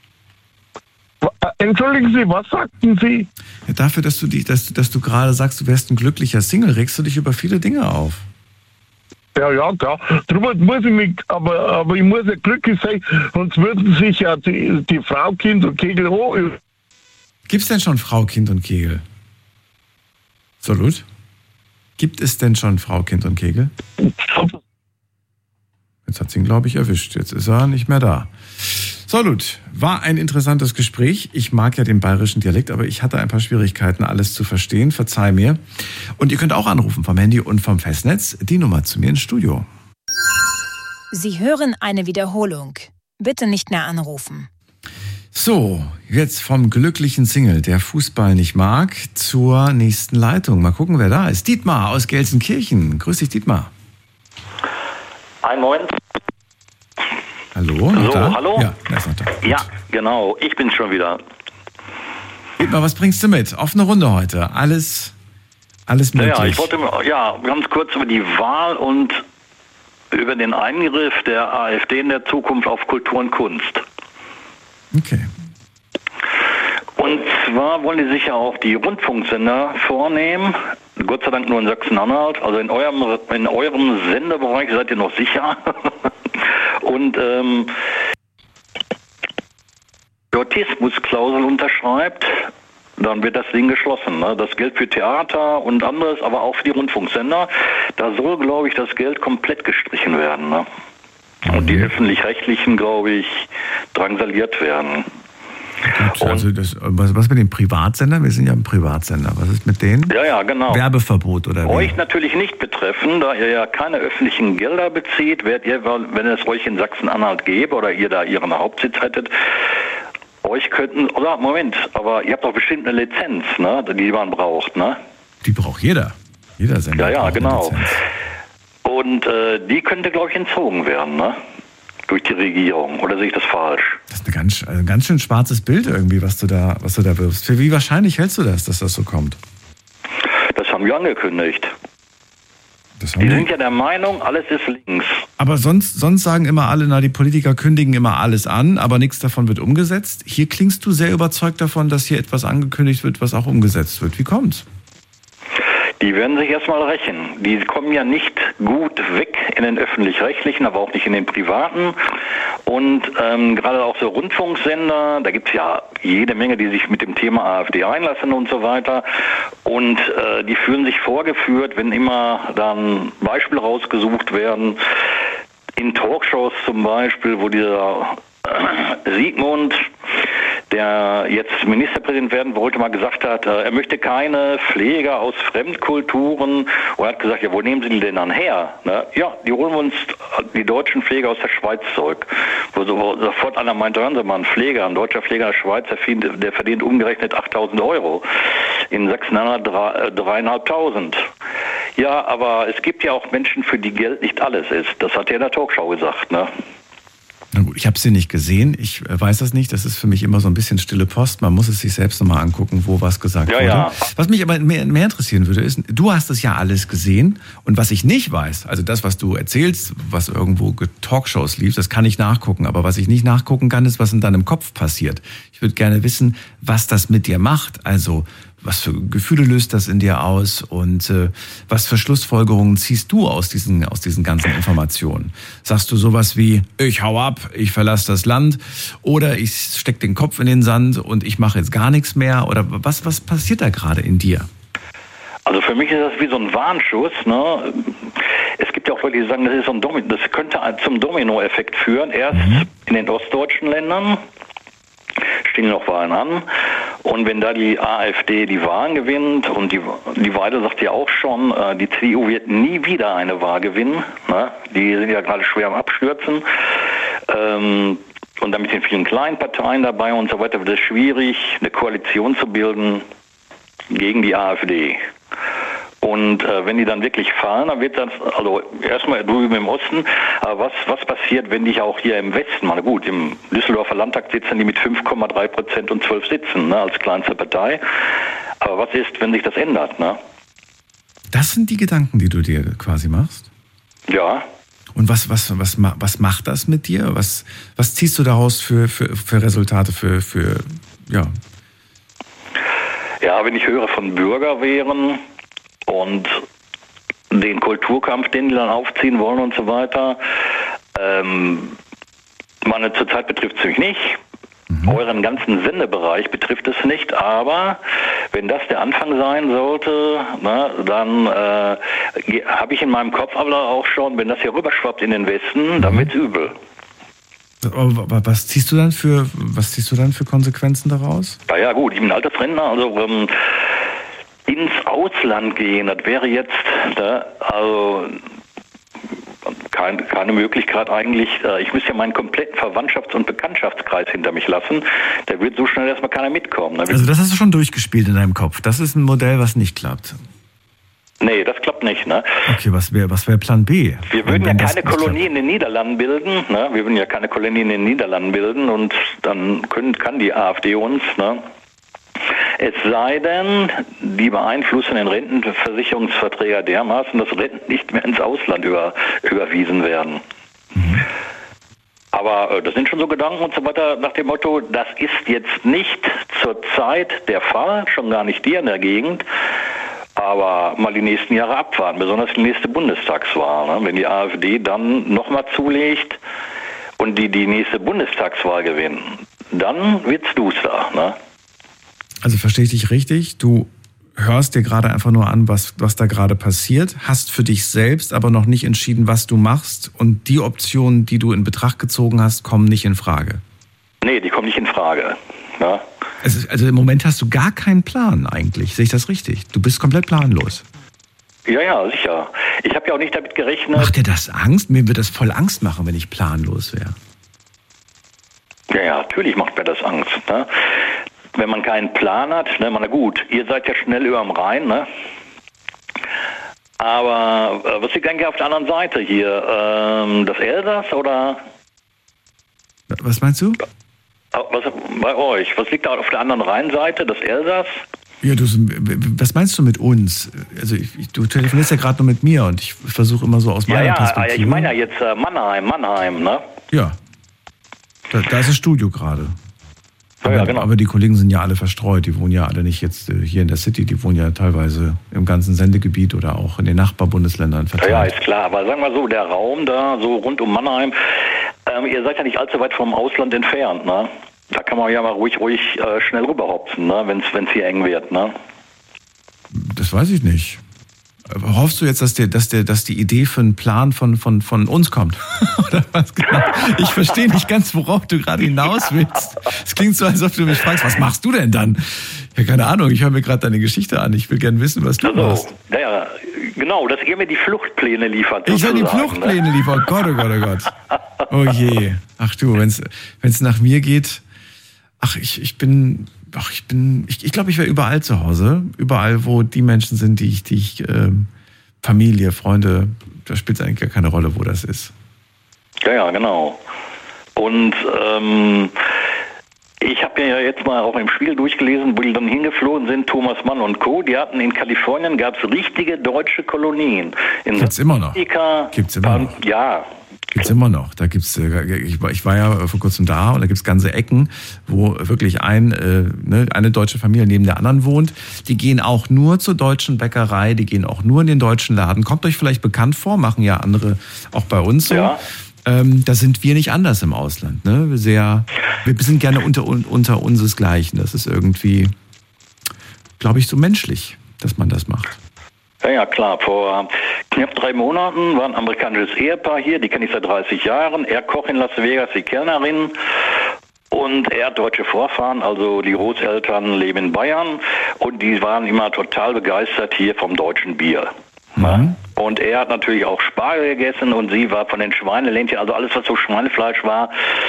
Entschuldigen Sie, was sagten Sie? Ja, dafür, dass du, die, dass, dass du gerade sagst, du wärst ein glücklicher Single, regst du dich über viele Dinge auf. Ja, ja, klar. Darum muss ich mich, aber, aber ich muss ja glücklich sein, sonst würden sich ja die, die Frau, Kind und Kegel hoch. Gibt es denn schon Frau, Kind und Kegel? Absolut. Gibt es denn schon Frau, Kind und Kegel? Jetzt hat sie ihn, glaube ich, erwischt. Jetzt ist er nicht mehr da. Salut, war ein interessantes Gespräch. Ich mag ja den bayerischen Dialekt, aber ich hatte ein paar Schwierigkeiten, alles zu verstehen. Verzeih mir. Und ihr könnt auch anrufen vom Handy und vom Festnetz. Die Nummer zu mir ins Studio. Sie hören eine Wiederholung. Bitte nicht mehr anrufen. So, jetzt vom glücklichen Single, der Fußball nicht mag, zur nächsten Leitung. Mal gucken, wer da ist. Dietmar aus Gelsenkirchen. Grüß dich, Dietmar. Einen Moment. Hallo? Noch so, da? hallo? Ja, er ist noch da. Ja, genau. Ich bin schon wieder. Dietmar, was bringst du mit? Offene Runde heute. Alles, alles möglich. Ja, ich wollte ja ganz kurz über die Wahl und über den Eingriff der AfD in der Zukunft auf Kultur und Kunst. Okay. Und zwar wollen die sich ja auch die Rundfunksender vornehmen. Gott sei Dank nur in Sachsen-Anhalt. Also in eurem, in eurem Senderbereich seid ihr noch sicher. Und ähm, Autismusklausel unterschreibt, dann wird das Ding geschlossen. Ne? Das Geld für Theater und anderes, aber auch für die Rundfunksender, da soll, glaube ich, das Geld komplett gestrichen werden. Ne? Und die Öffentlich-Rechtlichen, glaube ich, drangsaliert werden. Gut, also das, was, was mit den Privatsendern? Wir sind ja ein Privatsender. Was ist mit denen? Ja, ja, genau. Werbeverbot oder wie? Euch natürlich nicht betreffen, da ihr ja keine öffentlichen Gelder bezieht, werdet ihr, wenn es euch in Sachsen-Anhalt gäbe oder ihr da ihren Hauptsitz hättet, euch könnten, oder Moment, aber ihr habt doch bestimmt eine Lizenz, ne, die man braucht, ne? Die braucht jeder. Jeder Sender. Ja, ja, genau. Eine Lizenz. Und äh, die könnte, glaube ich, entzogen werden, ne? Durch die Regierung. Oder sehe ich das falsch? Das ist ein ganz, ein ganz schön schwarzes Bild irgendwie, was du da, was du da wirfst. Für wie wahrscheinlich hältst du das, dass das so kommt? Das haben wir angekündigt. Das haben Die wir. sind ja der Meinung, alles ist links. Aber sonst, sonst sagen immer alle, na, die Politiker kündigen immer alles an, aber nichts davon wird umgesetzt. Hier klingst du sehr überzeugt davon, dass hier etwas angekündigt wird, was auch umgesetzt wird. Wie kommt's? Die werden sich erstmal rächen. Die kommen ja nicht gut weg in den Öffentlich-Rechtlichen, aber auch nicht in den Privaten. Und ähm, gerade auch so Rundfunksender, da gibt es ja jede Menge, die sich mit dem Thema AfD einlassen und so weiter. Und äh, die fühlen sich vorgeführt, wenn immer dann Beispiele rausgesucht werden. In Talkshows zum Beispiel, wo dieser äh, Sigmund, der jetzt Ministerpräsident werden wollte, mal gesagt hat, er möchte keine Pfleger aus Fremdkulturen. Und er hat gesagt, ja, wo nehmen Sie die denn dann her? Ne? Ja, die holen wir uns die deutschen Pfleger aus der Schweiz zurück. Wo sofort einer meinte, hören Sie mal, ein Pfleger, ein deutscher Pfleger in der Schweiz, der verdient, der verdient umgerechnet achttausend Euro. In Sachsen-Anhalt dreieinhalbtausend. Ja, aber es gibt ja auch Menschen, für die Geld nicht alles ist. Das hat er in der Talkshow gesagt, ne? Na gut, ich habe sie nicht gesehen, ich weiß das nicht, das ist für mich immer so ein bisschen stille Post, man muss es sich selbst nochmal angucken, wo was gesagt ja, wurde. Ja. Was mich aber mehr, mehr interessieren würde, ist, du hast es ja alles gesehen und was ich nicht weiß, also das, was du erzählst, was irgendwo Talkshows lief, das kann ich nachgucken, aber was ich nicht nachgucken kann, ist, was in deinem Kopf passiert. Ich würde gerne wissen, was das mit dir macht, also was für Gefühle löst das in dir aus und äh, was für Schlussfolgerungen ziehst du aus diesen, aus diesen ganzen Informationen? Sagst du sowas wie, ich hau ab, ich verlasse das Land oder ich steck den Kopf in den Sand und ich mache jetzt gar nichts mehr? Oder was, was passiert da gerade in dir? Also für mich ist das wie so ein Warnschuss, ne? Es gibt ja auch Leute, die sagen, das ist so ein Domino, das könnte zum Dominoeffekt führen. Erst mhm. in den ostdeutschen Ländern stehen noch Wahlen an. Und wenn da die AfD die Wahlen gewinnt, und die, die Weide sagt ja auch schon, äh, die C D U wird nie wieder eine Wahl gewinnen. Ne? Die sind ja gerade schwer am Abstürzen. Ähm, und dann mit den vielen kleinen Parteien dabei und so weiter wird es schwierig, eine Koalition zu bilden gegen die AfD. Und äh, wenn die dann wirklich fallen, dann wird das, also erstmal drüben im Osten, aber was, was passiert, wenn die auch hier im Westen, mal gut, im Düsseldorfer Landtag sitzen die mit fünf Komma drei Prozent und zwölf Sitzen, ne, als kleinste Partei. Aber was ist, wenn sich das ändert, ne? Das sind die Gedanken, die du dir quasi machst? Ja. Und was, was, was, was macht das mit dir? Was, was ziehst du daraus für, für, für Resultate, für, für, ja? Ja, wenn ich höre von Bürgerwehren und den Kulturkampf, den die dann aufziehen wollen und so weiter. Ähm, meine, zurzeit betrifft es mich nicht. Mhm. Euren ganzen Sendebereich betrifft es nicht. Aber wenn das der Anfang sein sollte, ne, dann äh, habe ich in meinem Kopf aber auch schon, wenn das hier rüberschwappt in den Westen, mhm. dann wird's übel. Was ziehst du dann für, was ziehst du dann für Konsequenzen daraus? Na ja, gut, ich bin Altersrentner, also ähm, ins Ausland gehen, das wäre jetzt, da, also kein, keine Möglichkeit eigentlich. Äh, ich müsste ja meinen kompletten Verwandtschafts- und Bekanntschaftskreis hinter mich lassen. Da wird so schnell erstmal keiner mitkommen. Da also das hast du schon durchgespielt in deinem Kopf. Das ist ein Modell, was nicht klappt. Nee, das klappt nicht. Ne? Okay, was wäre was wär Plan B? Wir würden ja keine Kolonie in den Niederlanden bilden. Ne? Wir würden ja keine Kolonie in den Niederlanden bilden und dann können, kann die AfD uns. Ne? Es sei denn, die beeinflussen den Rentenversicherungsverträger dermaßen, dass Renten nicht mehr ins Ausland über, überwiesen werden. Mhm. Aber äh, das sind schon so Gedanken und so weiter nach dem Motto, das ist jetzt nicht zur Zeit der Fall, schon gar nicht hier in der Gegend. Aber mal die nächsten Jahre abwarten, besonders die nächste Bundestagswahl. Ne? Wenn die AfD dann nochmal zulegt und die die nächste Bundestagswahl gewinnen, dann wird's duster. Ne? Also verstehe ich dich richtig, du hörst dir gerade einfach nur an, was, was da gerade passiert, hast für dich selbst aber noch nicht entschieden, was du machst und die Optionen, die du in Betracht gezogen hast, kommen nicht in Frage. Nee, die kommen nicht in Frage. Ne? Also, also im Moment hast du gar keinen Plan eigentlich. Sehe ich das richtig? Du bist komplett planlos. Ja, ja, sicher. Ich habe ja auch nicht damit gerechnet. Macht dir das Angst? Mir würde das voll Angst machen, wenn ich planlos wäre. Ja, ja, natürlich macht mir das Angst. Ne? Wenn man keinen Plan hat, ne, na gut, ihr seid ja schnell überm Rhein, ne? Aber äh, was liegt eigentlich auf der anderen Seite hier? Ähm, das Elsass oder? Was meinst du? Was, bei euch, was liegt da auf der anderen Rheinseite, das Elsass? Ja, du, was meinst du mit uns? Also ich, du telefonierst ja gerade nur mit mir und ich versuche immer so aus meiner ja, ja, Perspektive. Ich meine ja jetzt äh, Mannheim, Mannheim, ne? Ja, da, da ist das Studio gerade. Aber, ja, ja, genau. aber die Kollegen sind ja alle verstreut, die wohnen ja alle nicht jetzt äh, hier in der City, die wohnen ja teilweise im ganzen Sendegebiet oder auch in den Nachbarbundesländern verteilt. Ja, ja, ist klar, aber sagen wir so, der Raum da, so rund um Mannheim, ähm, ihr seid ja nicht allzu weit vom Ausland entfernt, ne? Da kann man ja mal ruhig, ruhig äh, schnell rüberhopsen, ne? Wenn es hier eng wird, ne? Das weiß ich nicht. Hoffst du jetzt, dass, der, dass, der, dass die Idee für einen Plan von, von, von uns kommt? Oder was genau? Ich verstehe nicht ganz, worauf du gerade hinaus willst. Es klingt so, als ob du mich fragst, was machst du denn dann? Ja, keine Ahnung, ich höre mir gerade deine Geschichte an. Ich will gerne wissen, was du also, machst. Ja, ja, genau, dass ihr mir die Fluchtpläne liefert. Ich soll die Fluchtpläne ne? liefern. Oh Gott, oh Gott, oh Gott. Oh je. Ach du, wenn es nach mir geht, ach, ich, ich bin... Ach, ich bin, ich, ich glaube, ich wäre überall zu Hause. Überall, wo die Menschen sind, die ich, die ich, ähm, Familie, Freunde, da spielt es eigentlich gar keine Rolle, wo das ist. Ja, ja, genau. Und ähm, ich habe ja jetzt mal auch im Spiel durchgelesen, wo die dann hingeflogen sind, Thomas Mann und Co. Die hatten in Kalifornien, gab es richtige deutsche Kolonien. In Gibt's immer noch. Gibt's immer noch. Ja. Gibt's immer noch. Da gibt's, ich war, ich war ja vor kurzem da und da gibt's ganze Ecken, wo wirklich ein, äh, ne, eine deutsche Familie neben der anderen wohnt. Die gehen auch nur zur deutschen Bäckerei, die gehen auch nur in den deutschen Laden. Kommt euch vielleicht bekannt vor, machen ja andere auch bei uns so. Ja. Ähm, da sind wir nicht anders im Ausland. Ne? Wir, sehr, wir sind gerne unter, unter unsesgleichen. Das ist irgendwie, glaube ich, so menschlich, dass man das macht. Ja, ja, klar. Vor knapp drei Monaten war ein amerikanisches Ehepaar hier, die kenne ich seit dreißig Jahren. Er Koch in Las Vegas, die Kellnerin. Und er hat deutsche Vorfahren, also die Großeltern leben in Bayern. Und die waren immer total begeistert hier vom deutschen Bier. Mhm. Und er hat natürlich auch Spargel gegessen und sie war von den Schweineländchen, also alles, was so Schweinefleisch war,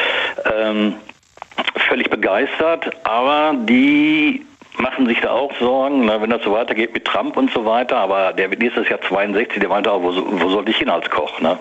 ähm, völlig begeistert. Aber die machen sich da auch Sorgen, ne, wenn das so weitergeht mit Trump und so weiter. Aber der wird nächstes Jahr zweiundsechzig, der meinte auch, wo, wo soll ich hin als Koch, ne?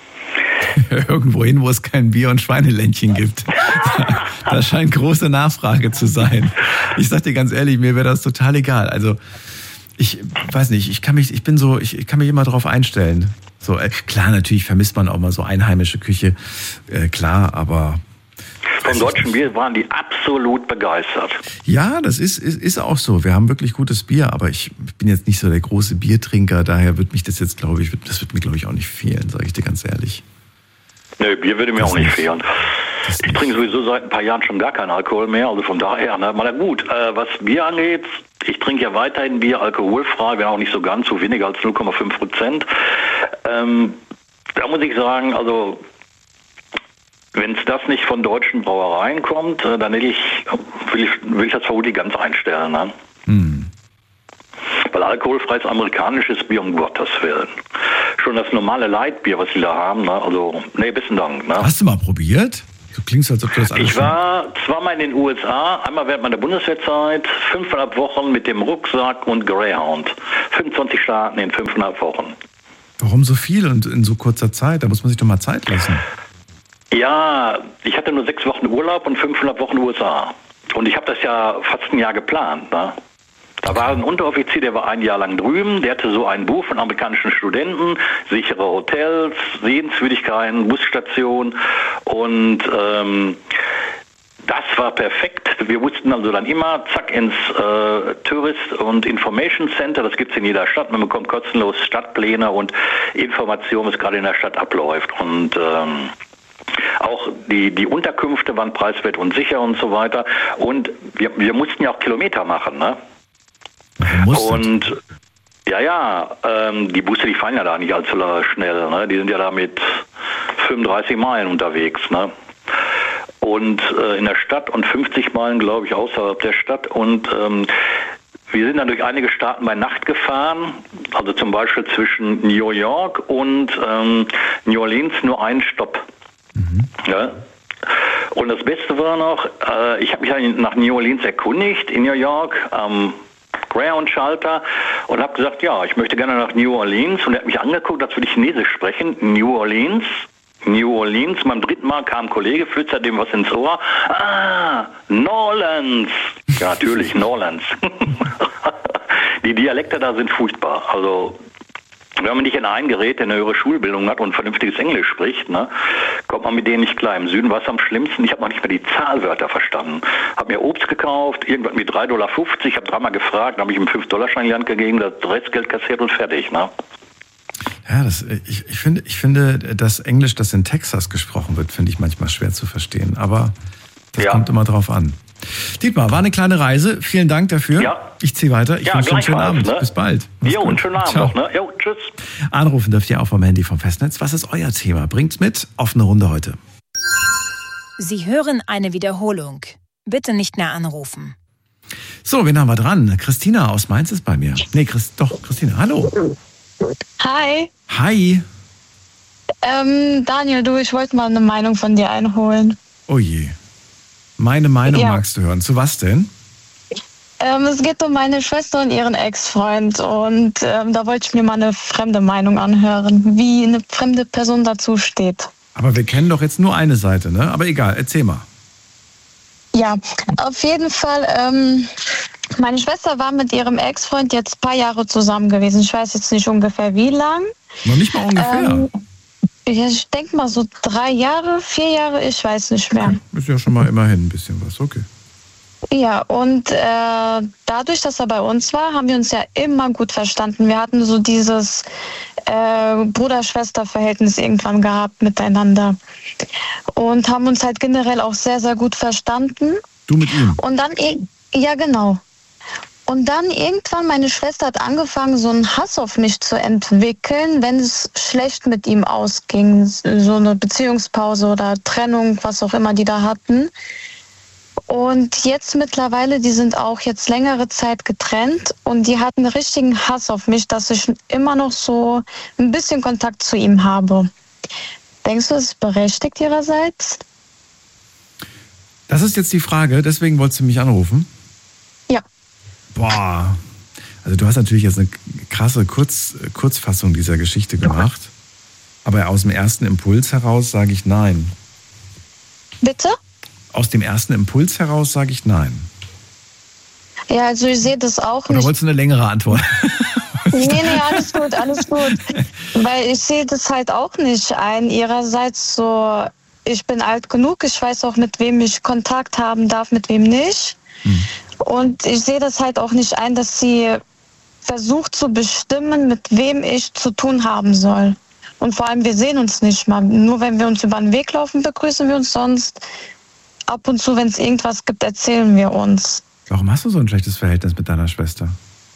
Irgendwo hin, wo es kein Bier und Schweineländchen gibt. Da, da scheint große Nachfrage zu sein. Ich sag dir ganz ehrlich, mir wäre das total egal. Also ich weiß nicht, ich kann mich, ich bin so, ich, ich kann mich immer darauf einstellen. So äh, klar, natürlich vermisst man auch mal so einheimische Küche, äh, klar, aber vom deutschen Bier waren die absolut begeistert. Ja, das ist, ist, ist auch so. Wir haben wirklich gutes Bier, aber ich bin jetzt nicht so der große Biertrinker, daher wird mich das jetzt, glaube ich, das wird mir, glaube ich, auch nicht fehlen, sage ich dir ganz ehrlich. Nee, Bier würde mir das auch nicht fehlen. Ich trinke sowieso seit ein paar Jahren schon gar keinen Alkohol mehr, also von daher, ne, mal gut. Äh, was Bier angeht, ich trinke ja weiterhin Bier alkoholfrei, wenn auch nicht so ganz, so weniger als null Komma fünf Prozent. Ähm, da muss ich sagen, also wenn es das nicht von deutschen Brauereien kommt, dann will ich, will ich, will ich das vermutlich ganz einstellen. Ne? Hm. Weil alkoholfreies amerikanisches Bier, um Gottes Willen. schon das normale Lightbier, was sie da haben. Ne? Also, nee, besten Dank. Ne? Hast du mal probiert? Du klingst, als ob du das alles... Ich war zweimal in den U S A, einmal während meiner Bundeswehrzeit, fünfeinhalb Wochen mit dem Rucksack und Greyhound. fünfundzwanzig Staaten in fünfeinhalb Wochen. Warum so viel und in so kurzer Zeit? Da muss man sich doch mal Zeit lassen. Ja, ich hatte nur sechs Wochen Urlaub und fünfeinhalb Wochen U S A. Und ich habe das ja fast ein Jahr geplant. Ne? Da war ein Unteroffizier, der war ein Jahr lang drüben, der hatte so ein Buch von amerikanischen Studenten, sichere Hotels, Sehenswürdigkeiten, Busstationen und ähm, das war perfekt. Wir wussten also dann immer, zack, ins äh, Tourist- und Information Center, das gibt es in jeder Stadt, man bekommt kostenlos Stadtpläne und Informationen, was gerade in der Stadt abläuft. Und ähm, auch die, die Unterkünfte waren preiswert und sicher und so weiter. Und wir, wir mussten ja auch Kilometer machen, ne? Und ja, ja, ähm, die Busse, die fahren ja da nicht allzu schnell, ne? Die sind ja da mit fünfunddreißig Meilen unterwegs, ne? Und äh, in der Stadt und fünfzig Meilen, glaube ich, außerhalb der Stadt. Und ähm, wir sind dann durch einige Staaten bei Nacht gefahren, also zum Beispiel zwischen New York und ähm, New Orleans nur ein Stopp. Mhm. Ja? Und das Beste war noch, äh, ich habe mich nach New Orleans erkundigt, in New York, am ähm, Greyhound-Schalter und habe gesagt, ja, ich möchte gerne nach New Orleans. Und er hat mich angeguckt, als würde ich Chinesisch sprechen. New Orleans, New Orleans. Beim dritten Mal kam ein Kollege, flüsterte dem was ins Ohr. Ah, Norlands. Ja, natürlich, Norlands. Die Dialekte da sind furchtbar. Also, wenn man nicht in ein Gerät, der eine höhere Schulbildung hat und vernünftiges Englisch spricht, ne, kommt man mit denen nicht klar. Im Süden war es am schlimmsten. Ich habe noch nicht mehr die Zahlwörter verstanden. Habe mir Obst gekauft, irgendwann mit drei Dollar fünfzig, habe dreimal gefragt, dann habe ich ihm fünf Dollar Schein in die Hand gegeben, das Restgeld kassiert und fertig. Ne? Ja, das, ich, ich, finde, ich finde, das Englisch, das in Texas gesprochen wird, finde ich manchmal schwer zu verstehen. Aber das ja. kommt immer drauf an. Dietmar, war eine kleine Reise. Vielen Dank dafür. Ja. Ich ziehe weiter. Ich ja, wünsche einen schönen Abend. Ne? Bis bald. Jo, einen schönen Abend noch. Ne? Jo, tschüss. Anrufen dürft ihr auch vom Handy vom Festnetz. Was ist euer Thema? Bringt's mit. Offene Runde heute. Sie hören eine Wiederholung. Bitte nicht mehr anrufen. So, wen haben wir dran? Christina aus Mainz ist bei mir. Nee, Chris, doch, Christina. Hallo. Hi. Hi. Ähm, Daniel, du, ich wollte mal eine Meinung von dir einholen. Oh je. Meine Meinung ja. magst du hören. Zu was denn? Ähm, es geht um meine Schwester und ihren Ex-Freund. Und ähm, da wollte ich mir mal eine fremde Meinung anhören, wie eine fremde Person dazu steht. Aber wir kennen doch jetzt nur eine Seite, ne? Aber egal, erzähl mal. Ja, auf jeden Fall. Ähm, meine Schwester war mit ihrem Ex-Freund jetzt ein paar Jahre zusammen gewesen. Ich weiß jetzt nicht ungefähr wie lang. Noch nicht mal ungefähr? Ähm, Ich denke mal so drei Jahre, vier Jahre, ich weiß nicht mehr. Okay. Ist ja schon mal immerhin ein bisschen was, okay. Ja, und äh, dadurch, dass er bei uns war, haben wir uns ja immer gut verstanden. Wir hatten so dieses äh, Bruder-Schwester-Verhältnis irgendwann gehabt miteinander. Und haben uns halt generell auch sehr, sehr gut verstanden. Du mit ihm? Und dann, ja genau. Und dann irgendwann, meine Schwester hat angefangen, so einen Hass auf mich zu entwickeln, wenn es schlecht mit ihm ausging. So eine Beziehungspause oder Trennung, was auch immer die da hatten. Und jetzt mittlerweile, die sind auch jetzt längere Zeit getrennt und die hatten richtigen Hass auf mich, dass ich immer noch so ein bisschen Kontakt zu ihm habe. Denkst du, das ist berechtigt ihrerseits? Das ist jetzt die Frage, deswegen wolltest du mich anrufen? Ja. Boah, also du hast natürlich jetzt eine krasse Kurz, Kurzfassung dieser Geschichte gemacht, aber aus dem ersten Impuls heraus sage ich nein. Bitte? Aus dem ersten Impuls heraus sage ich nein. Ja, also ich sehe das auch Oder nicht. wolltest du eine längere Antwort? Nee, nee, alles gut, alles gut. Weil ich sehe das halt auch nicht ein. Ihrerseits so, ich bin alt genug, ich weiß auch, mit wem ich Kontakt haben darf, mit wem nicht. Hm. Und ich sehe das halt auch nicht ein, dass sie versucht zu bestimmen, mit wem ich zu tun haben soll. Und vor allem, wir sehen uns nicht mal. Nur wenn wir uns über den Weg laufen, begrüßen wir uns sonst. Ab und zu, wenn es irgendwas gibt, erzählen wir uns. Warum hast du so ein schlechtes Verhältnis mit deiner Schwester?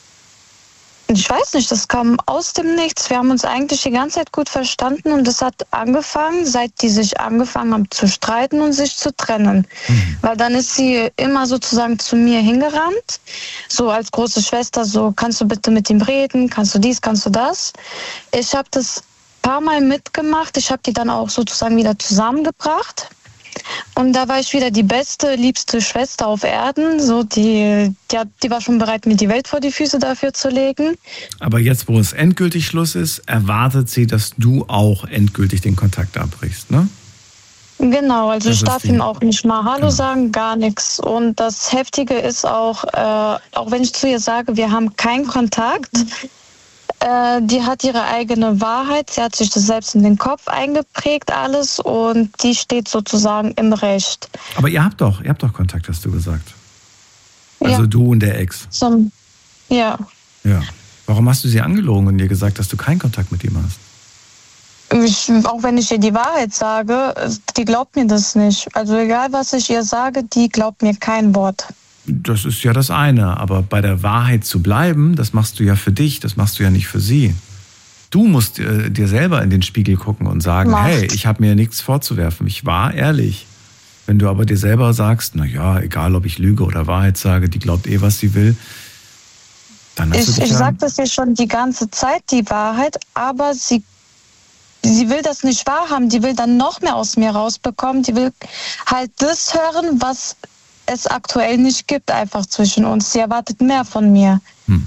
Ich weiß nicht, das kam aus dem Nichts. Wir haben uns eigentlich die ganze Zeit gut verstanden und das hat angefangen, seit die sich angefangen haben zu streiten und sich zu trennen. Mhm. Weil dann ist sie immer sozusagen zu mir hingerannt, so als große Schwester, so kannst du bitte mit ihm reden, kannst du dies, kannst du das. Ich habe das paar Mal mitgemacht. Ich habe die dann auch sozusagen wieder zusammengebracht. Und da war ich wieder die beste, liebste Schwester auf Erden. So, die, die, hat, die war schon bereit, mir die Welt vor die Füße dafür zu legen. Aber jetzt, wo es endgültig Schluss ist, erwartet sie, dass du auch endgültig den Kontakt abbrichst, ne? Genau, also Das ich ist darf die- ihm auch nicht mal Hallo Genau. sagen, gar nichts. Und das Heftige ist auch, äh, auch wenn ich zu ihr sage, wir haben keinen Kontakt, äh, die hat ihre eigene Wahrheit, sie hat sich das selbst in den Kopf eingeprägt, alles, und die steht sozusagen im Recht. Aber ihr habt doch, ihr habt doch Kontakt, hast du gesagt. Also Ja. du und der Ex. Zum, ja. Ja. Warum hast du sie angelogen und ihr gesagt, dass du keinen Kontakt mit ihm hast? Ich, auch wenn ich ihr die Wahrheit sage, die glaubt mir das nicht. Also egal, was ich ihr sage, die glaubt mir kein Wort. Das ist ja das eine, aber bei der Wahrheit zu bleiben, das machst du ja für dich, das machst du ja nicht für sie. Du musst äh, dir selber in den Spiegel gucken und sagen, Macht. hey, ich habe mir nichts vorzuwerfen, ich war ehrlich. Wenn du aber dir selber sagst, na ja, egal ob ich lüge oder Wahrheit sage, die glaubt eh, was sie will, dann hast du Ich, dich ich ja... sage das ihr schon die ganze Zeit, die Wahrheit, aber sie, sie will das nicht wahrhaben. Die will dann noch mehr aus mir rausbekommen. Die will halt das hören, was es aktuell nicht gibt, einfach zwischen uns. Sie erwartet mehr von mir.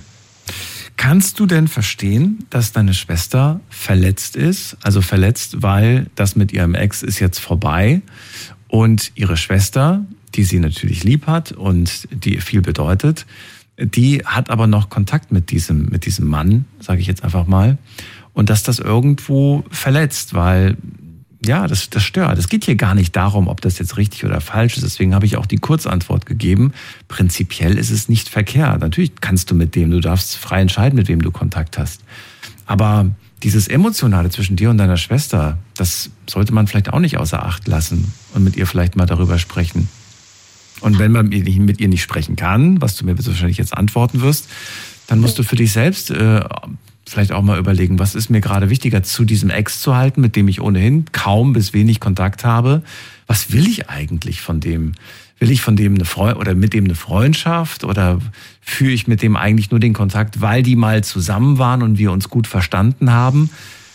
Kannst du denn verstehen, dass deine Schwester verletzt ist? Also verletzt, weil das mit ihrem Ex ist jetzt vorbei und ihre Schwester, die sie natürlich lieb hat und die ihr viel bedeutet, die hat aber noch Kontakt mit diesem, mit diesem Mann, sage ich jetzt einfach mal, und dass das irgendwo verletzt, weil ja, das, das stört. Es geht hier gar nicht darum, ob das jetzt richtig oder falsch ist. Deswegen habe ich auch die Kurzantwort gegeben. Prinzipiell ist es nicht verkehrt. Natürlich kannst du mit dem, du darfst frei entscheiden, mit wem du Kontakt hast. Aber dieses Emotionale zwischen dir und deiner Schwester, das sollte man vielleicht auch nicht außer Acht lassen und mit ihr vielleicht mal darüber sprechen. Und wenn man mit ihr nicht sprechen kann, was du mir wahrscheinlich jetzt antworten wirst, dann musst du für dich selbst äh, vielleicht auch mal überlegen, was ist mir gerade wichtiger, zu diesem Ex zu halten, mit dem ich ohnehin kaum bis wenig Kontakt habe. Was will ich eigentlich von dem? Will ich von dem eine Freundschaft oder mit dem eine Freundschaft oder führe ich mit dem eigentlich nur den Kontakt, weil die mal zusammen waren und wir uns gut verstanden haben?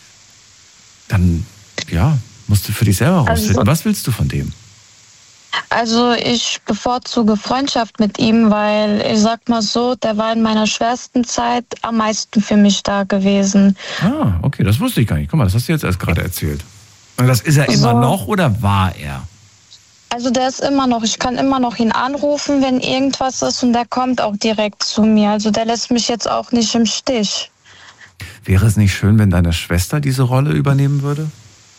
Dann, ja, musst du für dich selber rausfinden. Also- Was willst du von dem? Also ich bevorzuge Freundschaft mit ihm, weil ich sag mal so, der war in meiner schwersten Zeit am meisten für mich da gewesen. Ah, okay, das wusste ich gar nicht. Guck mal, das hast du jetzt erst gerade erzählt. Und das ist er immer So. noch oder war er? Also der ist immer noch, ich kann immer noch ihn anrufen, wenn irgendwas ist, und der kommt auch direkt zu mir. Also der lässt mich jetzt auch nicht im Stich. Wäre es nicht schön, wenn deine Schwester diese Rolle übernehmen würde?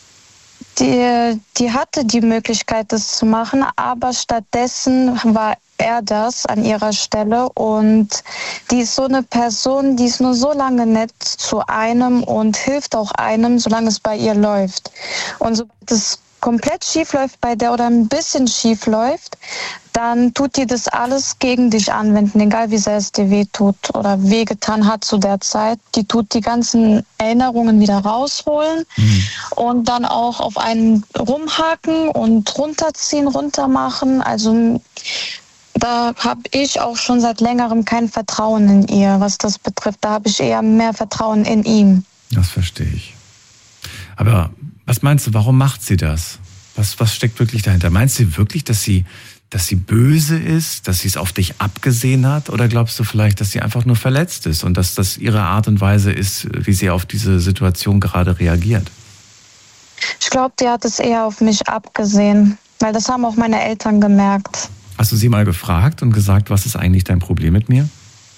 Die, die hatte die Möglichkeit, das zu machen, aber stattdessen war er das an ihrer Stelle, und die ist so eine Person, die ist nur so lange nett zu einem und hilft auch einem, solange es bei ihr läuft. Und sobald es komplett schief läuft bei der oder ein bisschen schief läuft, dann tut die das alles gegen dich anwenden, egal wie sehr es dir weh tut oder wehgetan hat zu der Zeit. Die tut die ganzen Erinnerungen wieder rausholen Mhm. und dann auch auf einen rumhaken und runterziehen, runtermachen. Also da habe ich auch schon seit längerem kein Vertrauen in ihr, was das betrifft. Da habe ich eher mehr Vertrauen in ihm. Das verstehe ich. Aber was meinst du, warum macht sie das? Was, was steckt wirklich dahinter? Meinst du wirklich, dass sie, dass sie böse ist, dass sie es auf dich abgesehen hat? Oder glaubst du vielleicht, dass sie einfach nur verletzt ist und dass das ihre Art und Weise ist, wie sie auf diese Situation gerade reagiert? Ich glaube, die hat es eher auf mich abgesehen, weil das haben auch meine Eltern gemerkt. Hast du sie mal gefragt und gesagt, was ist eigentlich dein Problem mit mir?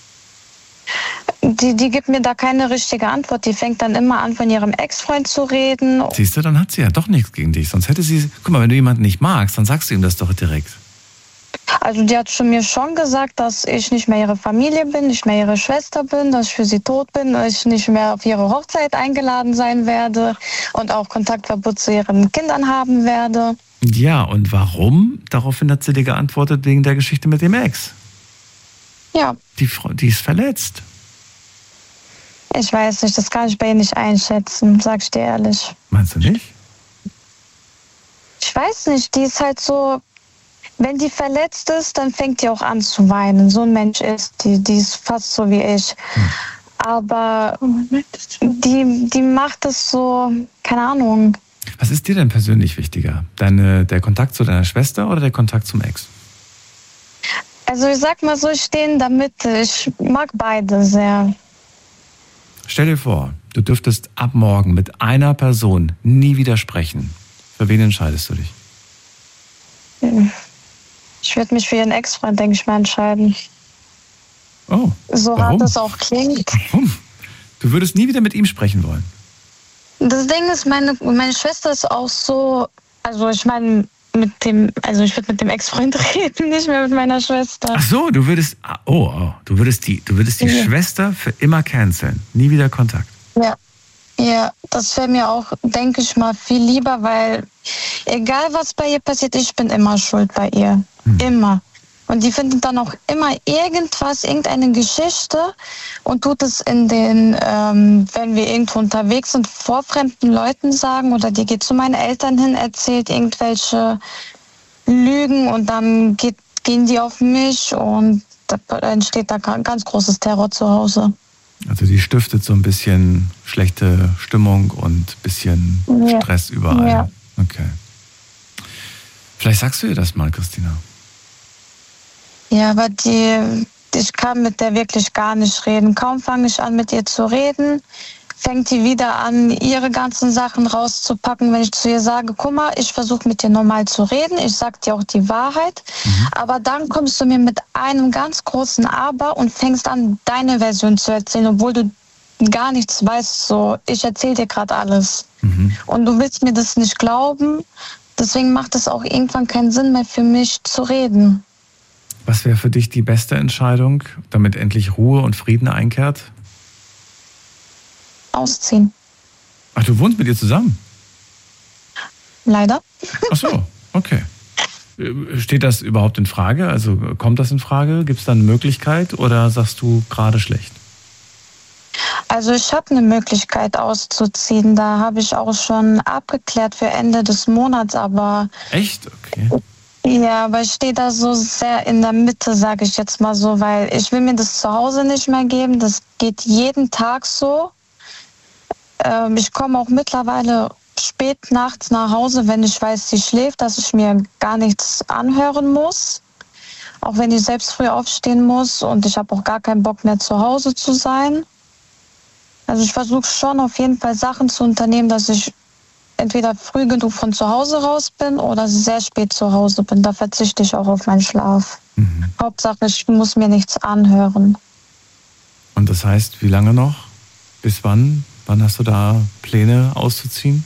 Die, die gibt mir da keine richtige Antwort. Die fängt dann immer an, von ihrem Ex-Freund zu reden. Siehst du, dann hat sie ja doch nichts gegen dich. Sonst hätte sie, guck mal, wenn du jemanden nicht magst, dann sagst du ihm das doch direkt. Also die hat schon mir schon gesagt, dass ich nicht mehr ihre Familie bin, nicht mehr ihre Schwester bin, dass ich für sie tot bin, dass ich nicht mehr auf ihre Hochzeit eingeladen sein werde und auch Kontaktverbot zu ihren Kindern haben werde. Ja, und warum? Daraufhin hat sie dir geantwortet, wegen der Geschichte mit dem Ex. Ja, Die, Frau, die ist verletzt. ich weiß nicht, das kann ich bei ihr nicht einschätzen, sag ich dir ehrlich. Meinst du nicht? Ich weiß nicht, die ist halt so, wenn die verletzt ist, dann fängt die auch an zu weinen. So ein Mensch ist die, die ist fast so wie ich. Aber die, die, macht es so, keine Ahnung. Was ist dir denn persönlich wichtiger? Deine, der Kontakt zu deiner Schwester oder der Kontakt zum Ex? Also ich sag mal so, ich stehe in der Mitte. Ich mag beide sehr. Stell dir vor, du dürftest ab morgen mit einer Person nie wieder sprechen. Für wen entscheidest du dich? Ich würde mich für ihren Ex-Freund, denke ich mal, entscheiden. Oh, so warum? hart das auch klingt. Warum? Du würdest nie wieder mit ihm sprechen wollen? Das Ding ist, meine, meine Schwester ist auch so, also ich meine, mit dem, also ich würde mit dem Ex-Freund reden, nicht mehr mit meiner Schwester. Ach so, du würdest, oh, oh du würdest die, du würdest die ja. Schwester für immer canceln, nie wieder Kontakt. Ja, ja, das wäre mir auch, denke ich mal, viel lieber, weil egal was bei ihr passiert, ich bin immer schuld bei ihr, hm. immer. Und die findet dann auch immer irgendwas, irgendeine Geschichte und tut es in den, ähm, wenn wir irgendwo unterwegs sind, vor fremden Leuten sagen oder die geht zu meinen Eltern hin, erzählt irgendwelche Lügen und dann geht, gehen die auf mich und da entsteht da ein ganz großes Terror zu Hause. Also die stiftet so ein bisschen schlechte Stimmung und ein bisschen ja. Stress überall. Ja. Okay. Vielleicht sagst du ihr das mal, Christina. Ja, aber die, ich kann mit der wirklich gar nicht reden. Kaum fange ich an, mit ihr zu reden, fängt die wieder an, ihre ganzen Sachen rauszupacken. Wenn ich zu ihr sage, guck mal, ich versuche mit dir normal zu reden, ich sag dir auch die Wahrheit, mhm. aber dann kommst du mir mit einem ganz großen Aber und fängst an, deine Version zu erzählen, obwohl du gar nichts weißt. So, ich erzähle dir gerade alles. Mhm. Und du willst mir das nicht glauben. Deswegen macht es auch irgendwann keinen Sinn mehr für mich zu reden. Was wäre für dich die beste Entscheidung, damit endlich Ruhe und Frieden einkehrt? Ausziehen. Ach, du wohnst mit ihr zusammen? Leider. Ach so, okay. Steht das überhaupt in Frage? Also kommt das in Frage? Gibt es da eine Möglichkeit oder sagst du gerade schlecht? Also ich habe eine Möglichkeit auszuziehen. Da habe ich auch schon abgeklärt für Ende des Monats, aber... Echt? Okay. Ja, aber ich stehe da so sehr in der Mitte, sage ich jetzt mal so, weil ich will mir das zu Hause nicht mehr geben. Das geht jeden Tag so. Ähm, ich komme auch mittlerweile spät nachts nach Hause, wenn ich weiß, sie schläft, dass ich mir gar nichts anhören muss. Auch wenn ich selbst früh aufstehen muss und ich habe auch gar keinen Bock mehr zu Hause zu sein. Also ich versuche schon auf jeden Fall Sachen zu unternehmen, dass ich entweder früh genug von zu Hause raus bin oder sehr spät zu Hause bin. Da verzichte ich auch auf meinen Schlaf. Mhm. Hauptsache, ich muss mir nichts anhören. Und das heißt, wie lange noch? Bis wann? Wann hast du da Pläne auszuziehen?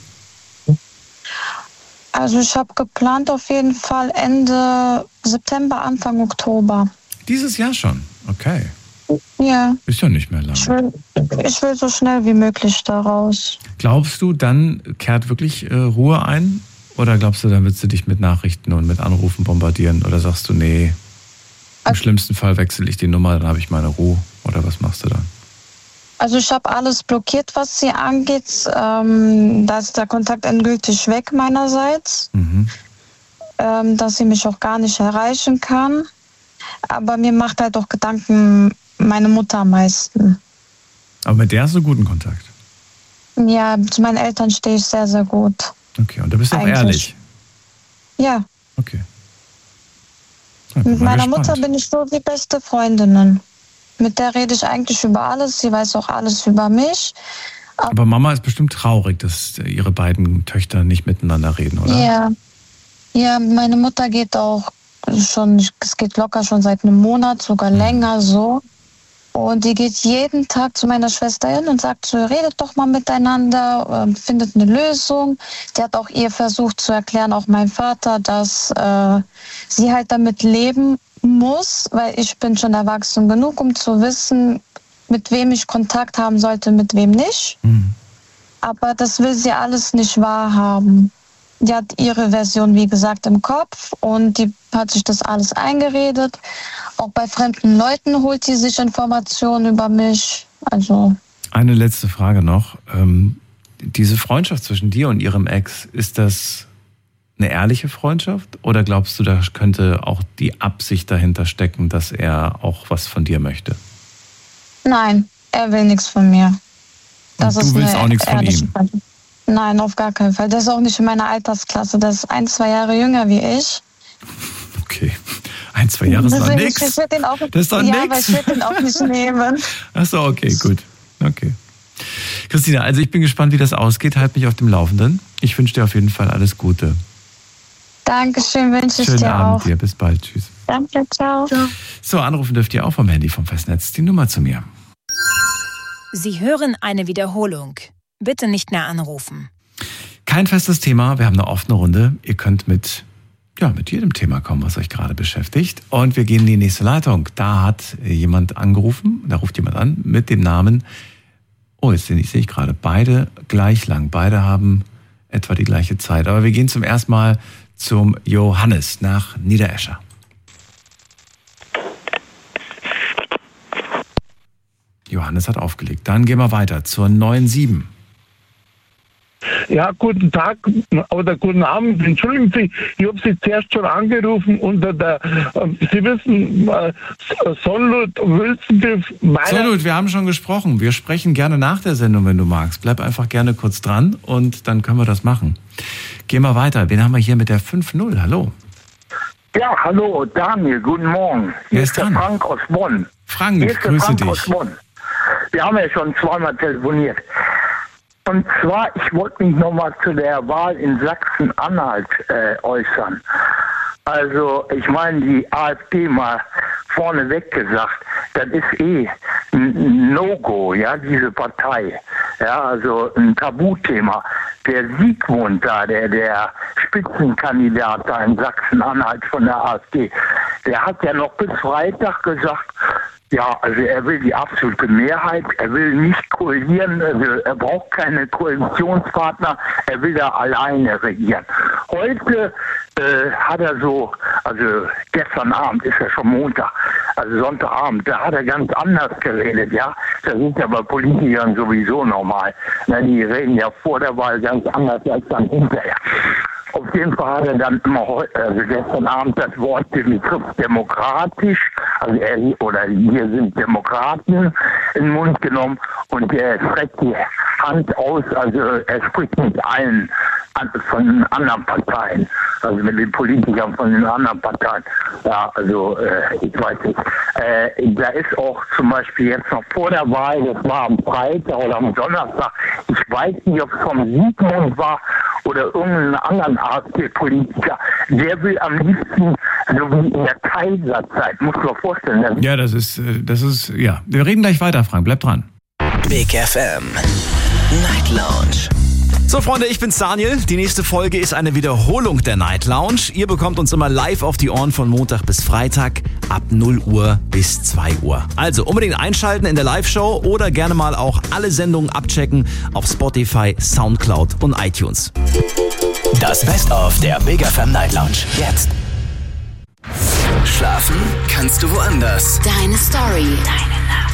Also ich habe geplant auf jeden Fall Ende September, Anfang Oktober. Dieses Jahr schon? Okay. Ja. Ist ja nicht mehr lange. Ich will, ich will so schnell wie möglich da raus. Glaubst du, dann kehrt wirklich äh, Ruhe ein? Oder glaubst du, dann willst du dich mit Nachrichten und mit Anrufen bombardieren? Oder sagst du, nee, im also, schlimmsten Fall wechsle ich die Nummer, dann habe ich meine Ruhe? Oder was machst du dann? Also ich habe alles blockiert, was sie angeht. Ähm, da ist der Kontakt endgültig weg meinerseits. Mhm. Ähm, dass sie mich auch gar nicht erreichen kann. Aber mir macht halt auch Gedanken meine Mutter am meisten. Aber mit der hast du guten Kontakt? Ja, zu meinen Eltern stehe ich sehr, sehr gut. Okay, und da bist du auch ehrlich? Ja. Okay. Ja, mit meiner gespannt. Mutter bin ich so wie beste Freundinnen. Mit der rede ich eigentlich über alles. Sie weiß auch alles über mich. Aber, Aber Mama ist bestimmt traurig, dass ihre beiden Töchter nicht miteinander reden, oder? Ja. Ja, meine Mutter geht auch schon, es geht locker schon seit einem Monat, sogar mhm. länger so. Und die geht jeden Tag zu meiner Schwester hin und sagt so, redet doch mal miteinander, äh, findet eine Lösung. Die hat auch ihr versucht zu erklären, auch mein Vater, dass äh, sie halt damit leben muss, weil ich bin schon erwachsen genug, um zu wissen, mit wem ich Kontakt haben sollte, mit wem nicht. Mhm. Aber das will sie alles nicht wahrhaben. Die hat ihre Version, wie gesagt, im Kopf und die hat sich das alles eingeredet. Auch bei fremden Leuten holt sie sich Informationen über mich. Also eine letzte Frage noch. Ähm, diese Freundschaft zwischen dir und ihrem Ex, ist das eine ehrliche Freundschaft? Oder glaubst du, da könnte auch die Absicht dahinter stecken, dass er auch was von dir möchte? Nein, er will nichts von mir. Das du ist willst auch nichts von ihm? Person. Nein, auf gar keinen Fall. Das ist auch nicht in meiner Altersklasse. Das ist ein, zwei Jahre jünger wie ich. Okay. Ein, zwei Jahre ist doch nichts. Das ist doch ja, nix. aber ich würde den auch nicht nehmen. Ach so, okay, gut. Okay. Christina, also ich bin gespannt, wie das ausgeht. Halt mich auf dem Laufenden. Ich wünsche dir auf jeden Fall alles Gute. Dankeschön, wünsche ich Schönen dir Abend auch. dir. Bis bald. Tschüss. Danke, ciao. ciao. So, anrufen dürft ihr auch vom Handy vom Festnetz. Die Nummer zu mir. Sie hören eine Wiederholung. Bitte nicht mehr anrufen. Kein festes Thema. Wir haben eine offene Runde. Ihr könnt mit, ja, mit jedem Thema kommen, was euch gerade beschäftigt. Und wir gehen in die nächste Leitung. Da hat jemand angerufen. Da ruft jemand an mit dem Namen. Oh, jetzt sehe ich gerade beide gleich lang. Beide haben etwa die gleiche Zeit. Aber wir gehen zum ersten Mal zum Johannes nach Niederescher. Johannes hat aufgelegt. Dann gehen wir weiter zur neun sieben. Ja, guten Tag oder guten Abend. Entschuldigen Sie, ich habe Sie zuerst schon angerufen unter der, äh, Sie wissen, äh, Sonlut, Wülstendiff, meiner... Sonlut, wir haben schon gesprochen. Wir sprechen gerne nach der Sendung, wenn du magst. Bleib einfach gerne kurz dran und dann können wir das machen. Gehen wir weiter. Wen haben wir hier mit der fünf null? Hallo. Ja, hallo, Daniel, guten Morgen. Hier ist der Frank aus Bonn. Frank, Hier ist der grüße Frank dich. aus Bonn. Wir haben ja schon zweimal telefoniert. Und zwar, ich wollte mich nochmal zu der Wahl in Sachsen-Anhalt äh, äußern. Also, ich meine, die AfD mal vorneweg gesagt, das ist eh ein No-Go, ja, diese Partei. Ja, also ein Tabuthema. Der Siegmund da, der, der Spitzenkandidat da in Sachsen-Anhalt von der AfD, der hat ja noch bis Freitag gesagt, ja, also er will die absolute Mehrheit, er will nicht koalieren, also er braucht keine Koalitionspartner, er will da alleine regieren. Heute äh, hat er so, also gestern Abend ist ja schon Montag, also Sonntagabend, da hat er ganz anders geredet, ja. Das ist ja bei Politikern sowieso normal. Na, die reden ja vor der Wahl ganz anders als dann hinterher. Auf jeden Fall hat er dann immer heute, also gestern Abend das Wort, den Begriff demokratisch, also er oder hier sind Demokraten in den Mund genommen und er streckt die Hand aus, also er spricht mit allen von den anderen Parteien, also mit den Politikern von den anderen Parteien. Ja, also äh, ich weiß nicht. Äh, da ist auch zum Beispiel jetzt noch vor der Wahl, das war am Freitag oder am Donnerstag, ich weiß nicht, ob es vom Siegmund war oder irgendeinen anderen AfD-Politiker, der will am liebsten, so wie in der Kaiserzeit, muss man vorstellen. Ja, das ist, das ist, ja. Wir reden gleich weiter, Frank, bleib dran. Big F M Night Lounge. So Freunde, ich bin's Daniel. Die nächste Folge ist eine Wiederholung der Night Lounge. Ihr bekommt uns immer live auf die Ohren von Montag bis Freitag ab null Uhr bis zwei Uhr. Also unbedingt einschalten in der Live-Show oder gerne mal auch alle Sendungen abchecken auf Spotify, Soundcloud und iTunes. Das Best-of der Big F M Night Lounge jetzt. Schlafen kannst du woanders. Deine Story. Deine